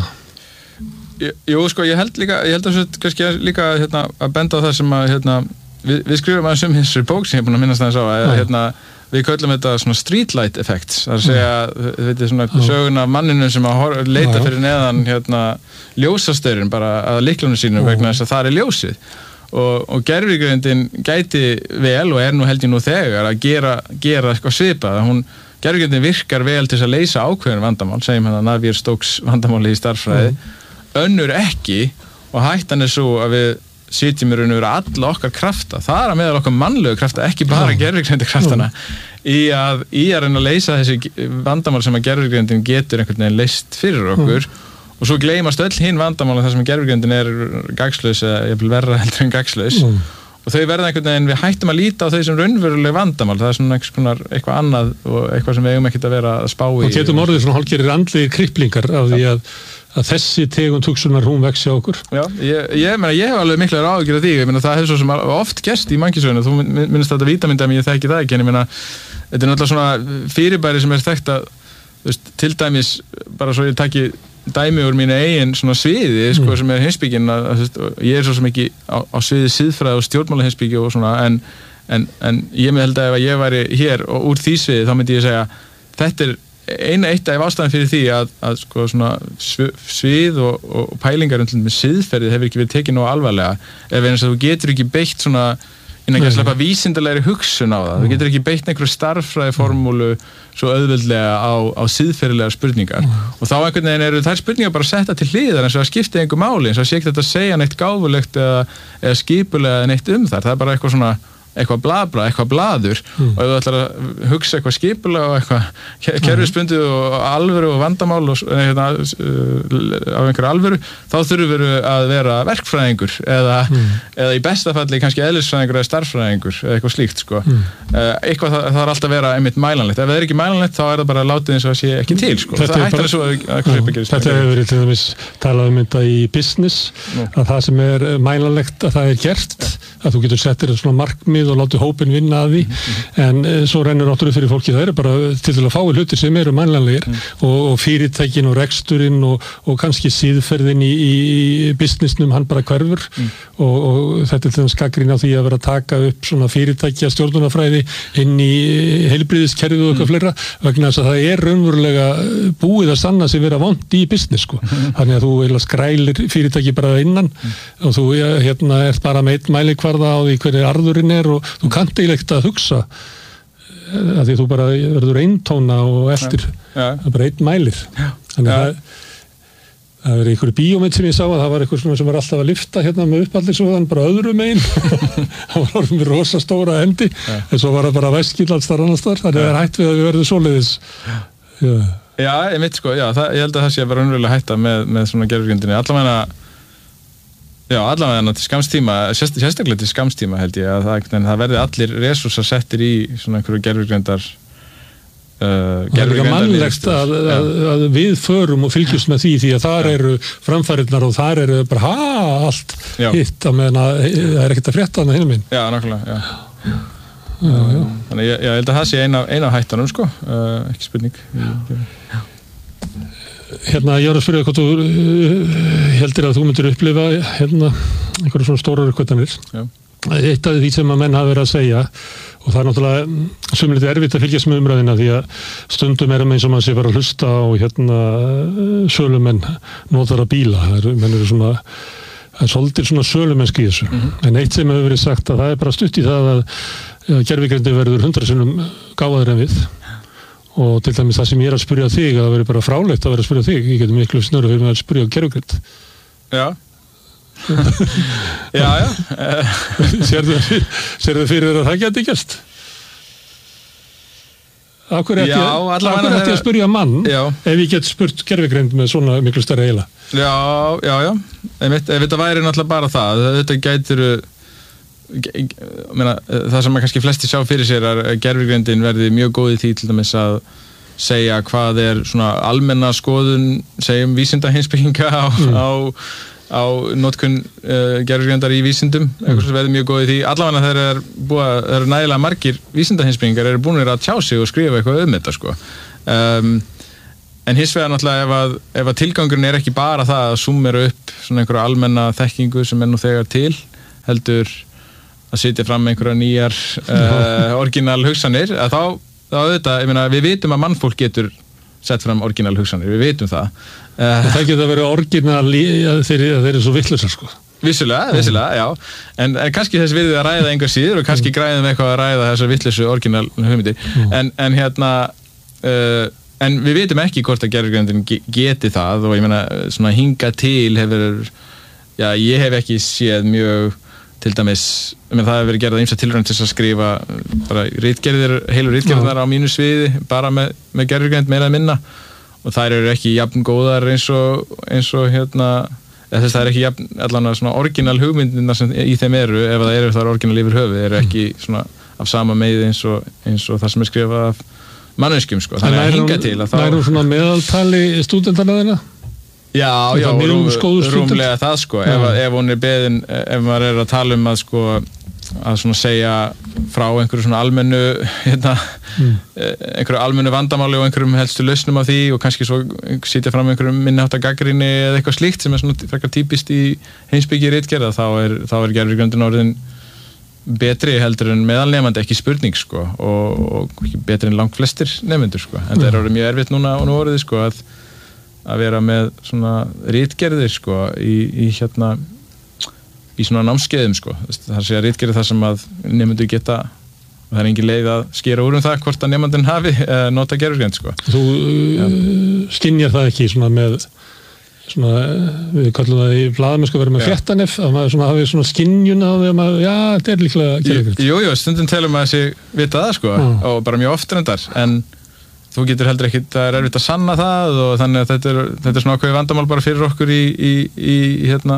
Jú sko ég held líka ég held að þetta kannski líka hérna, að benda á það sem að hérna, við, við skrifum aðeins um þessari bók sem ég er búin að minnast aðeins á að hérna, við köllum þetta svona streetlight effect það er að segja þetta er svona söguna af manninu sem að leita fyrir neðan hérna, ljósastörin bara að lyklunum sínum vegna þess að það er ljósið og, og gervigreindin gæti vel og er nú held ég nú þegar að gera, gera eitthvað svipað hún gervigreindin virkar vel til að leysa ákveðin vandamál, segjum hérna Navier-Stokes vandamáli í starffræði, mm. önnur ekki og hættan er svo að við sitjum í raun og veru alla okkar krafta, það er að meðal okkar mannlegu krafta, ekki bara mm. gervigreindin í að, í að reyna að leysa þessi vandamál sem að gervigreindin getur einhvern veginn leyst fyrir okkur mm. og svo gleymast öll hinn vandamáli þar sem gervigreindin er gagnslaus eða ég vil verra heldur en gagnslaus mm. og þau verða einhvern veginn, við hættum að líta á þau sem raunveruleg vandamál, það er svona eitthvað, eitthvað annað og eitthvað sem við eigum ekkert að vera að spá í. Og getum orðið svona hálfgerðir andlegir kriplingar af því að, að þessi tegund hugsunar hún vex hjá okkur. Já, ég, ég, meina, ég hef alveg miklar áhyggjur af því, ég meina það hefur svo sem oft gerst í mannkynssögunni, þú minnst þetta vítamindæmi, ég þekki það ekki, en ég meina, þetta er náttúrulega svona fyrirbæri sem er þekkt að, þú veist, til dæmis, bara svo ég taki dæmi úr mínu eigin svona sviði sko, mm. sem er heimspekin að, að, ég er svo sem ekki á, á sviði siðfræði og stjórnmála heimspeki og svona en, en, en ég með held að ef ég væri hér og úr því sviði þá myndi ég segja þetta er eina eitt af ástæðan fyrir því að, að sko, svona, svið og, og pælingar um með siðferði hefur ekki verið tekið nógu alvarlega ef eins að þú getur ekki beitt svona innan ekki að sleppa vísindalegri hugsun á það. Þú getur ekki beitt einhverju starffræði formúlu svo auðveldlega á, á siðferðilegar spurningar. Og þá einhvern veginn eru þær spurningar bara setta til hliðar eins og það skipti einhver máli, eins og það sé ekki þetta að segja neitt gáfulegt eða, eða skipulega neitt um þar. Það er bara eitthvað svona eitthvað blabla, eitthvað blaður mm. og ef þú ætlar að hugsa eitthvað skipulega og eitthvað kerfisbundið og alvöru og vandamál og hérna, á einhverju alvöru, þá þurfum við að vera verkfræðingur eða, mm. eða í besta falli kannski eðlisfræðingur eða starffræðingur eða eitthvað slíkt sko. mm. eitthvað það, það er alltaf að vera einmitt mælanlegt, ef það er ekki mælanlegt þá er það bara látið eins og það sé ekki til sko. Þetta það hættar bara, svo að eitthvað svipað gerist. Þetta hefur verið til dæmis talað um þetta í business, mm. að það sem er mælanlegt að það er gert, að þú getur settir svona markmið við og láti hópin vinna að því mm. en uh, svo rennur náttúrulega fyrir fólki það eru bara til að fái hlutir sem eru mannlegir mm. og, og fyrirtækin og reksturinn og, og kannski síðferðin í, í businessnum hann bara hverfur mm. og, og þetta er þess gagnrýni á því að vera að taka upp svona fyrirtækja stjórnunarfræði inn í heilbrigðiskerfið og eitthvað mm. fleira vegna þess að það er raunverulega búið að sanna sig vera vont í business sko. Mm. Þannig að þú eiginlega skrælir fyrirtæki bara innan mm. og þú hérna ert bara með einn mælikvarða á því hvernig arðurinn er og þú kannt eiginlega ekkert að hugsa að því þú bara verður eintóna og eftir ja. Ja. bara einn mælir ja. Þannig að ja. það verið einhverju bíómynd sem ég sá að það var einhver sem var alltaf að lyfta hérna með uppaldingsvöðan bara öðru megin það var orðið með rosa stóra hendi ja. En svo var það bara væskill alls þar annars þar þannig að það er hætt við að við verðum svoleiðis Já, já ég mitt sko já, það, ég held að það sé að vera raunverulega hætta með, með svona gervigreindinni allavega já, allavega til skamstíma sérst, sérstaklega til skamstíma held ég að það, það verði allir resursar settir í svona einhverju gervigreindar Uh, það er líka mannlegt að, að, að við förum og fylgjumst með því því að þar eru framfærirnar og þar eru bara ha, allt já. Hitt að meðan að það er ekkert að frétta hana hinum minn Já, nákvæmlega já. Já, já. Þannig ég, ég held að það sé eina, eina hættanum sko, uh, ekki spurning já. Hérna, ég var að spyrja hvað þú uh, heldur að þú myndir upplifa hérna, einhverjum svona stórar uppkvæmtanir Já Eitt af því sem að menn hafa verið að segja og það er náttúrulega sumlítið erfitt að fylgjast með umræðina því að stundum er eins og maður sé bara að hlusta á hérna sölumenn notara bíla það er, menn eru svona það er svolítið svona sölumennski í þessu mm -hmm. en eitt sem hefur verið sagt að það er bara stutt í það að gervigreindin verður hundra sinnum gáfaður en við og til dæmis það sem ég er að spyrja þig að það verður bara frálegt að vera að spyrja þig ég getur miklu snöru fyrir að spyrja á gervigreind Já já, já Sérðu sér fyrir að það geti gæst? Af hverju ætti ég að spyrja mann já. Ef ég get spurt gervigreind með svona miklu stærri heila? Já, já, já ef þetta væri náttúrulega bara það þetta gætir meina, það sem að kannski flesti sjá fyrir sér að gervigreindin verði mjög góð í því til dæmis að segja hvað er svona almenna skoðun segjum vísindaheimspekinga á, mm. á á notkun uh, gervigreindar í vísindum eitthvað sem verður mjög góð í því allavega þegar það er búið að það eru nægilega margir vísindaheimspekingar eru búinir að tjá sig og skrifa eitthvað um þetta sko um, en hins vegar náttúrulega ef að, ef að tilgangurinn er ekki bara það að summera upp svona einhverja almenna þekkingu sem er nú þegar til heldur að setja fram einhverja nýjar uh, orginal hugsanir að þá, þá auðvitað, ég meina við vitum að mannfólk getur sett fram orginal hugsanir, við vitum það uh, það getur að vera orginal þeir eru svo vittlausar sko vissulega, vissulega, já en, en kannski þess virðið að ræða einhver síður og kannski mm. græðum eitthvað að ræða þessar vittlausu orginal hugmyndir mm. en, en hérna uh, en við vitum ekki hvort að gervigreindin geti það og ég meina svona hinga til hefur já, ég hef ekki séð mjög til dæmis, menn það hefur verið gerðað ýmsa tilraun til að skrifa bara ritgerðir, heilur ritgerðar á mínu sviði bara með, með gervigreind meira að minna og þær eru ekki jafn góðar eins og, eins og hérna þess að það er ekki jafn, allan að svona orginal hugmyndina sem í þeim eru, ef það eru þar orginal yfir höfuð, eru ekki svona af sama meiði eins og, eins og það sem er skrifað af manneskjum sko, þannig að hinga til að þá Það eru svona meðaltali stúdentana þeirna? Já, já, rúm, rúmlega það sko ef, ef hún er beðin, ef maður er að tala um að sko, að svona segja frá einhverju svona almennu hérna, mm. einhverju almennu vandamáli og einhverjum helstu lausnum af því og kannski svo sitja fram einhverjum minniháttar gagnrýni eða eitthvað slíkt sem er svona frekar típist í heimspeki ritgerða, þá er, þá er gervigreindin orðin betri heldur en meðalnemandi, ekki spurning sko og, og betri en langt flestir nemendur sko, en það er orðið mjög erfitt núna og nú orðið sko að að vera með svona ritgerðir sko í, í hérna í svona námskeiðum sko það sé að ritgerðir það sem að nemendur geta og það er engin leið að skera úr um það hvort að nemandinn hafi eh, nota gervigreind sko Þú uh, skynjar það ekki svona með svona, við kallum það í blaðamennsku að vera með fréttanef að maður svona hafi svona skynjun á því að maður, já, þetta er líklega gervigreind Jú, jú, stundum telum maður þessi vita það sko mm. og bara mjög oft reyndar en þú getur heldur ekki, það er erfitt að sanna það og þannig að þetta er, þetta er svona ákveði vandamál bara fyrir okkur í, í, í hérna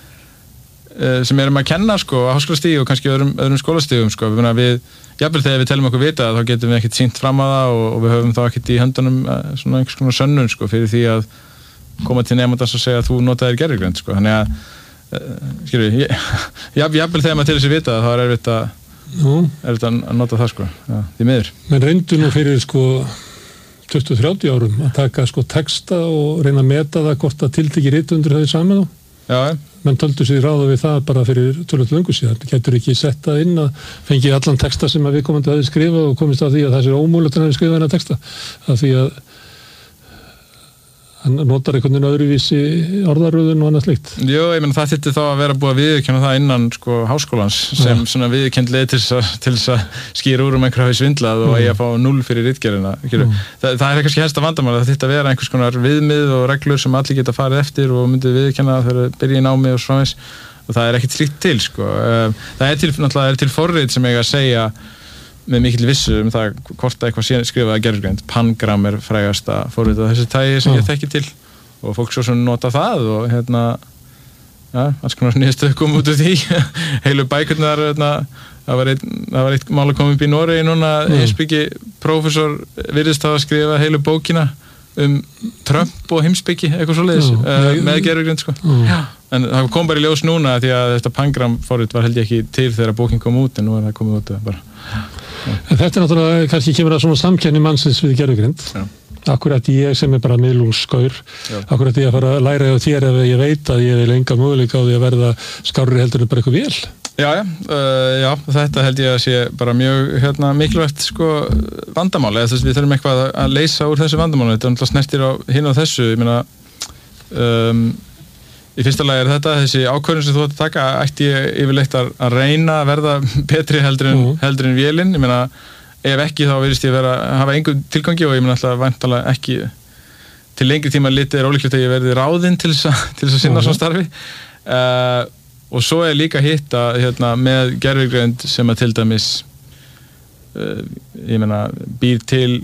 sem erum að kenna sko á háskólastígi og kannski öðrum, öðrum skólastígum sko við, við jafnvel þegar við telum okkur vita þá getum við ekkert sýnt fram að það og, og við höfum þá ekkert í höndunum svona einhvers konar sönnun sko fyrir því að koma til nemandans og segja að þú notaðir gervigreind sko þannig að uh, skilur við, jafnvel þegar maður til þessi vita þá er erfitt að Nú. er þetta að nota það sko, já, því miður. Men reyndu nú fyrir sko tuttugu til þrjátíu árum að taka sko texta og reyna að meta það hvort að tiltekki rithöfundur hefði saman á. Já, menn töldu sig ráða við það bara fyrir tölvöld löngu síðan. Getur ekki setta inn að fengi allan texta sem að viðkomandi hefði skrifað og komist að því að það sé ómúlegt að hefði skrifað hennar texta. Af því að hann notar einhvern veginn öðruvísi orðaröðun og annað slíkt. Jú, ég meina það þyrfti þá að vera búið að viðurkenna það innan sko háskólans sem ja. Svona viðurkennd leið til þess að skýra úr um einhverja hafi svindlað og mm. eigi að fá null fyrir ritgerðina. Mm. Það, það er kannski helsta vandamál, það þyrfti að vera einhvers konar viðmið og reglur sem allir geta farið eftir og myndið viðurkenna þegar byrja í námi og svona og það er ekkert slíkt til sko. Það er til, náttúrulega er til forrit sem eiga að segja með mikill vissu um það hvort eitthvað skrifað að gerfisgreind. Pangram er frægasta forritið af þessi tægi sem ég þekki til og fólk svo sem nota það og hérna ja, alls konar niðurstöðu kom út úr því heilu bækurnar hérna, það var eitt, það var eitt mál að koma upp í Noregi núna heimspeki prófessor virðist hafa skrifað heilu bókina um Trump og heimspeki eitthvað svoleiðis uh, með gerfisgreind sko. En það kom bara í ljós núna því að þetta Pangram forrit var held ég ekki til þegar bókin kom út en nú er það komið út bara. En þetta er náttúrulega, kannski kemur að svona samkenni mannsins við gervigreind. Akkurat ég sem er bara miðlungsskaur, akkurat ég að fara að læra á þér ef ég veit að ég vil enga möguleika á því að verða skárri heldur en bara eitthvað vel. Já, já, uh, já, þetta held ég að sé bara mjög hérna, mikilvægt sko, vandamál, eða þess að við þurfum eitthvað að leysa úr þessu vandamáli. Þetta er náttúrulega snertir á hinn á þessu, ég meina, um, í fyrsta lagi er þetta, þessi ákvörðun sem þú ætti að taka, ætti ég yfirleitt að, að reyna að verða betri heldur en, mm. heldur en vélinn. Ég meina, ef ekki þá virðist ég vera, hafa engum tilgangi og ég meina alltaf væntanlega ekki til lengri tíma litið er ólíklegt að ég verði ráðinn til þess að, til þess að sinna mm. svona starfi. Uh, og svo er líka hitt að hérna, með gervigreind sem að til dæmis, uh, ég meina, býr til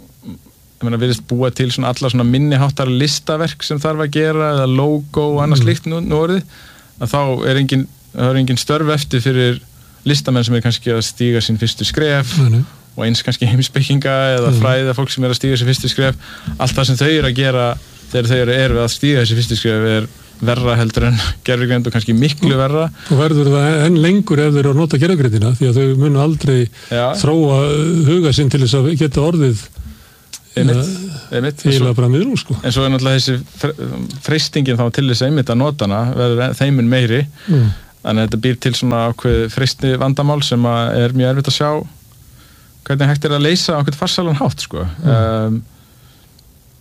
ég meina virðist búa til svona alla svona minniháttar listaverk sem þarf að gera eða logo og annað slíkt nú, nú orðið að þá er engin, er engin störf eftir fyrir listamenn sem er kannski að stíga sín fyrstu skref mm. og eins kannski heimspekinga eða mm. fræða fólk sem er að stíga sín fyrstu skref. Allt það sem þau eru að gera þegar þau eru, eru að stíga þessi fyrstu skref er verra heldur en gervigreind og kannski miklu verra. Og verður það enn lengur ef þau eru að nota gervigreindina því að þau munu aldrei Já. Þróa huga sinn til þess að geta orðið einmitt, einmitt. Eiginlega bara miðlung sko. En svo er náttúrulega þessi freistingin þá til þess að einmitt að nota hana verður þeimun meiri mm. þannig að þetta býr til svona ákveð freisti vandamál sem að er mjög erfitt að sjá hvernig hægt er að leysa á einhvern farsalan hátt sko. mm. um,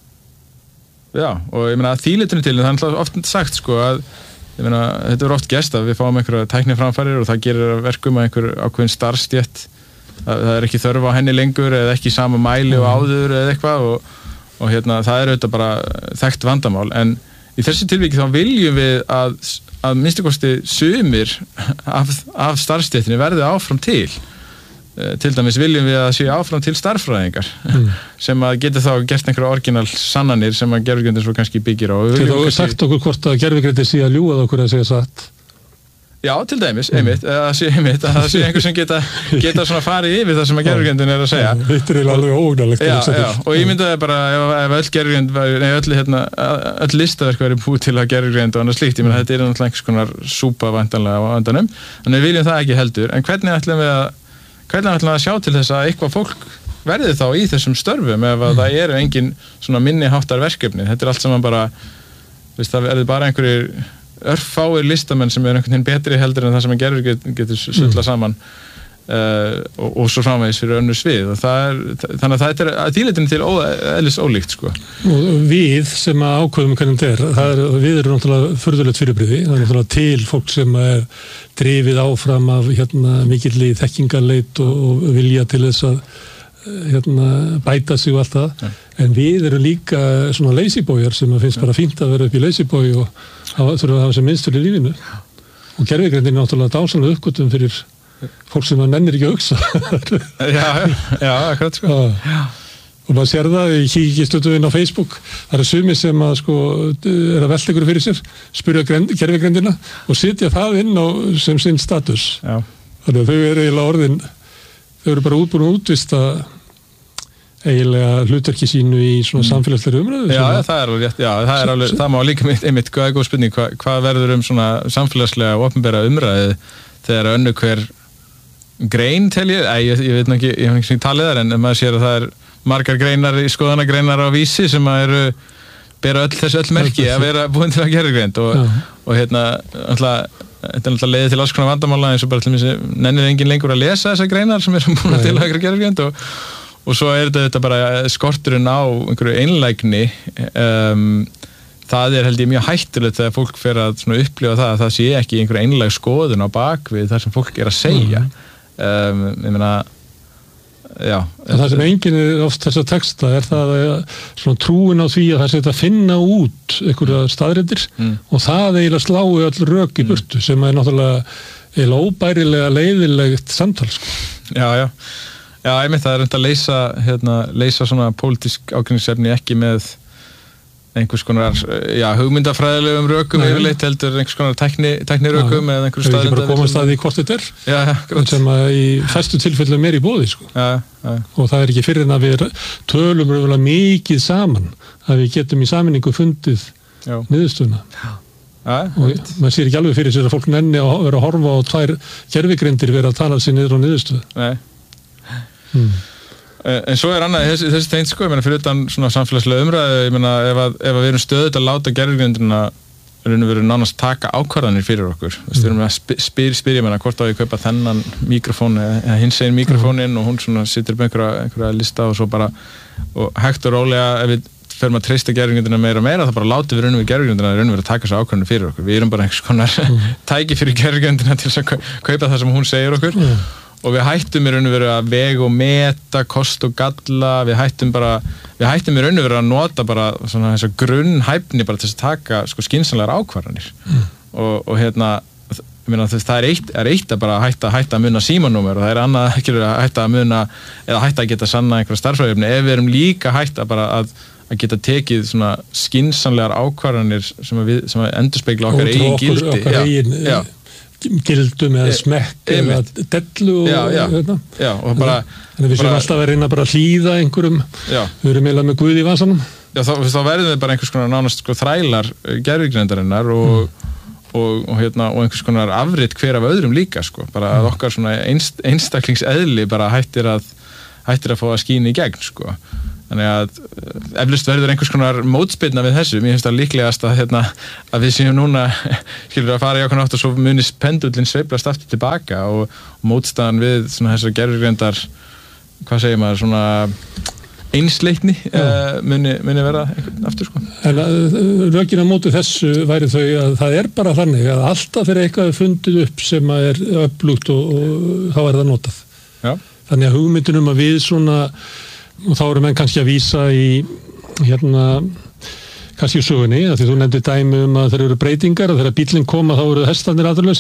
Já, og ég meina að þýlitunni til það er ofta sagt sko að ég meina, þetta er oft gest að við fáum einhverja tækniframfarir og það gerir verkum að einhver ákveðin starfstétt það er ekki þörf á henni lengur eða ekki sama mæli og áður eða eitthvað og, og hérna það er auðvitað bara þekkt vandamál en í þessu tilviki þá viljum við að, að minnstakosti sumir af, af starfstéttinni verði áfram til til dæmis viljum við að sé áfram til starffræðingar mm. sem að geta þá gert einhverja orginal sannanir sem að gervigreindin svo kannski byggir á. Til þú kannski... sagt okkur hvort að gervigreindin sé að ljúga okkur að segja satt. Já, til dæmis, einmitt, að það sé einmitt, að það sé einhver sem geta, geta svona farið yfir það sem að gervigreindin er að segja. Þetta er alveg ógnarlegt. Já, já, og ég myndi að bara, ef, ef öll gervigreind, nei, öll, hérna, öll listaverk væri búið til að gervigreind og annað slíkt, ég myndi að þetta er náttúrulega einhvers konar súpa væntanlega á andanum, þannig við viljum það ekki heldur, en hvernig ætlum við að, hvernig ætlum við að sjá til þess að eitthvað fólk verði þá í þessum störfum ef að það eru engin svona minni háttar verkefni, þetta er allt saman bara, veist, það verði bara einhverjir örfáir listamenn sem er einhvern veginn betri heldur en það sem að gerur get, getur sulla saman uh, og, og svo framvegis fyrir önnur svið og það er, þannig að það er að þýleitinu til eðlis ólíkt sko. Og við sem að ákveðum hvernig þetta er, það er við erum náttúrulega furðulegt fyrirbrigði, það er náttúrulega til fólk sem er drifið áfram af hérna, mikilli þekkingarleit og, og vilja til þess að hérna, bæta sig og allt það ja. En við erum líka svona lazyboyar sem finnst ja. Bara fínt að vera upp í lazyboy og hafa, þurfa að hafa sem minnstur í lífinu og gervigreindin er náttúrulega dásanlega uppgötum fyrir fólk sem að nennir ekki að hugsa Já, já, akkurat sko ja. Og maður sér það, ég kíkja stundum inn á Facebook það eru sumir sem að sko er að velta ykkur fyrir sér, spyrja gervigreindina og sitja það inn á sem sinn status já. Þannig að þau eru eiginlega orðin þau eru bara útbúin að útvista eiginlega hlutverki sínu í svona mm. samfélagslegri umræðu. Já, ja, það er alveg rétt, já, það er alveg, það má líka mitt, einmitt, hvað er góð spurning, hvað, hvað verður um svona samfélagslega og opinbera umræðu þegar önnu hver grein tel ég, Æ, ég, ég veit nú ekki, ég hef ekki talið þar en maður sér að það er margar greinar í skoðanagreinar á Vísi sem að eru bera öll þessu öll merki að vera búin til að gerfigreind og, og hérna alltaf, þetta er alltaf leiðið til alls konar vandamála eins og bara til mér nennir enginn lengur að lesa þessar greinar sem eru búin til að gerfigreind og, og svo er þetta, þetta bara skorturinn á einhverju einlægni um, það er held ég mjög hættulegt þegar fólk fer að svona upplifa það að það sé ekki einhver einlæg skoðun á bakvið þar sem fólk er að segja um, ég meina já. Það sem enginn er oft þessa texta er það að svona trúin á því að það sé að finna út einhverja staðreyndir mm. og það eiginlega slái öll rök í burtu mm. sem er náttúrulega eiginlega óbærilega leiðilegt samtal sko. Já, já. Já, ég mynd það er reynd að leysa hérna, leysa svona pólitísk ágreiningsefni ekki með einhvers konar, já, hugmyndafræðilegum rökum yfirleitt heldur einhvers konar tækni, tækni rökum eða einhverju staðrindar. Það er ekki bara komast að því hvort þetta er, já, já, sem að í fæstu tilfellum er í boði, sko. Já, já. Og það er ekki fyrir en að við tölum röfulega mikið saman, að við getum í sameiningu fundið niðurstöðuna. Já. Já, og maður sér ekki alveg fyrir sér að fólk nenni að vera að horfa á tvær gervigrindir vera að tala sér niður á niðurstöðu. Nei. Hmm. En svo er annað, þessi, þessi tegn sko, ég meina fyrir utan svona samfélagslega umræðu, ég meina ef að, ef að við erum stöðugt að láta gervigrindina raun og veru nánast taka ákvarðanir fyrir okkur, mm. við erum að spyrja spyr, ég meina hvort á ég kaupa þennan mikrofón eða hins einn mikrofónin mm. og hún svona situr með einhverja, einhverja lista og svo bara, og hægt og rólega ef við ferum að treysta gervigrindina meira og meira þá bara látum við raun og veru gervigrindina raun og veru að taka þessu ákvarðanir fyrir okkur, við erum bara einhvers konar mm. tæki fyrir gervigrindina til að kaupa það sem hún segir okkur mm. og við hættum í raun og veru að vega og meta, kost og galla, við hættum bara, við hættum í raun og veru að nota bara svona þessa grunnhæfni bara til að taka sko skynsamlegar ákvarðanir mm. og, og hérna, ég meina það er eitt, er eitt að bara hætta, hætta að muna símanúmer og það er annað ekki að hætta að muna eða hætta að geta sanna einhverja starffræðiefni ef við erum líka hætta bara að, að geta tekið svona skynsamlegar ákvarðanir sem að við, sem að endurspegla okkar eigin gildi. Okkar eigin, já. Gildum eða smekk eða dellu og já, já, já, og bara þannig að við séum alltaf að reyna bara að hlýða einhverjum, já. Við erum eiginlega með Guð í vasanum. Já, þá, þá verðum við bara einhvers konar nánast sko þrælar gervigreindarinnar og, mm. og, og, hérna, og einhvers konar afrit hver af öðrum líka sko, bara að okkar svona einst, einstaklingseðli bara hættir að hættir að fá að skína í gegn sko. Þannig að eflaust verður einhvers konar mótspyrna við þessu. Mér finnst það líklegast að, hérna, að við séum núna skilur að fara í ákveðna átt og svo muni pendullinn sveiflast aftur tilbaka og, og mótstaðan við svona þessar gervigreindar, hvað segir maður, svona einsleitni uh, muni, muni vera aftur sko. En rökin á móti þessu væri þau að það er bara þannig að alltaf fyrir eitthvað fundið upp sem er öflugt og, og þá er það notað. Já. Þannig að hugmyndunum að við svona og þá erum menn kannski að vísa í hérna kannski í sögunni, að því þú nefndir dæmi um að þeir eru breytingar og þegar bíllinn koma þá eru hestarnir aðurlausir.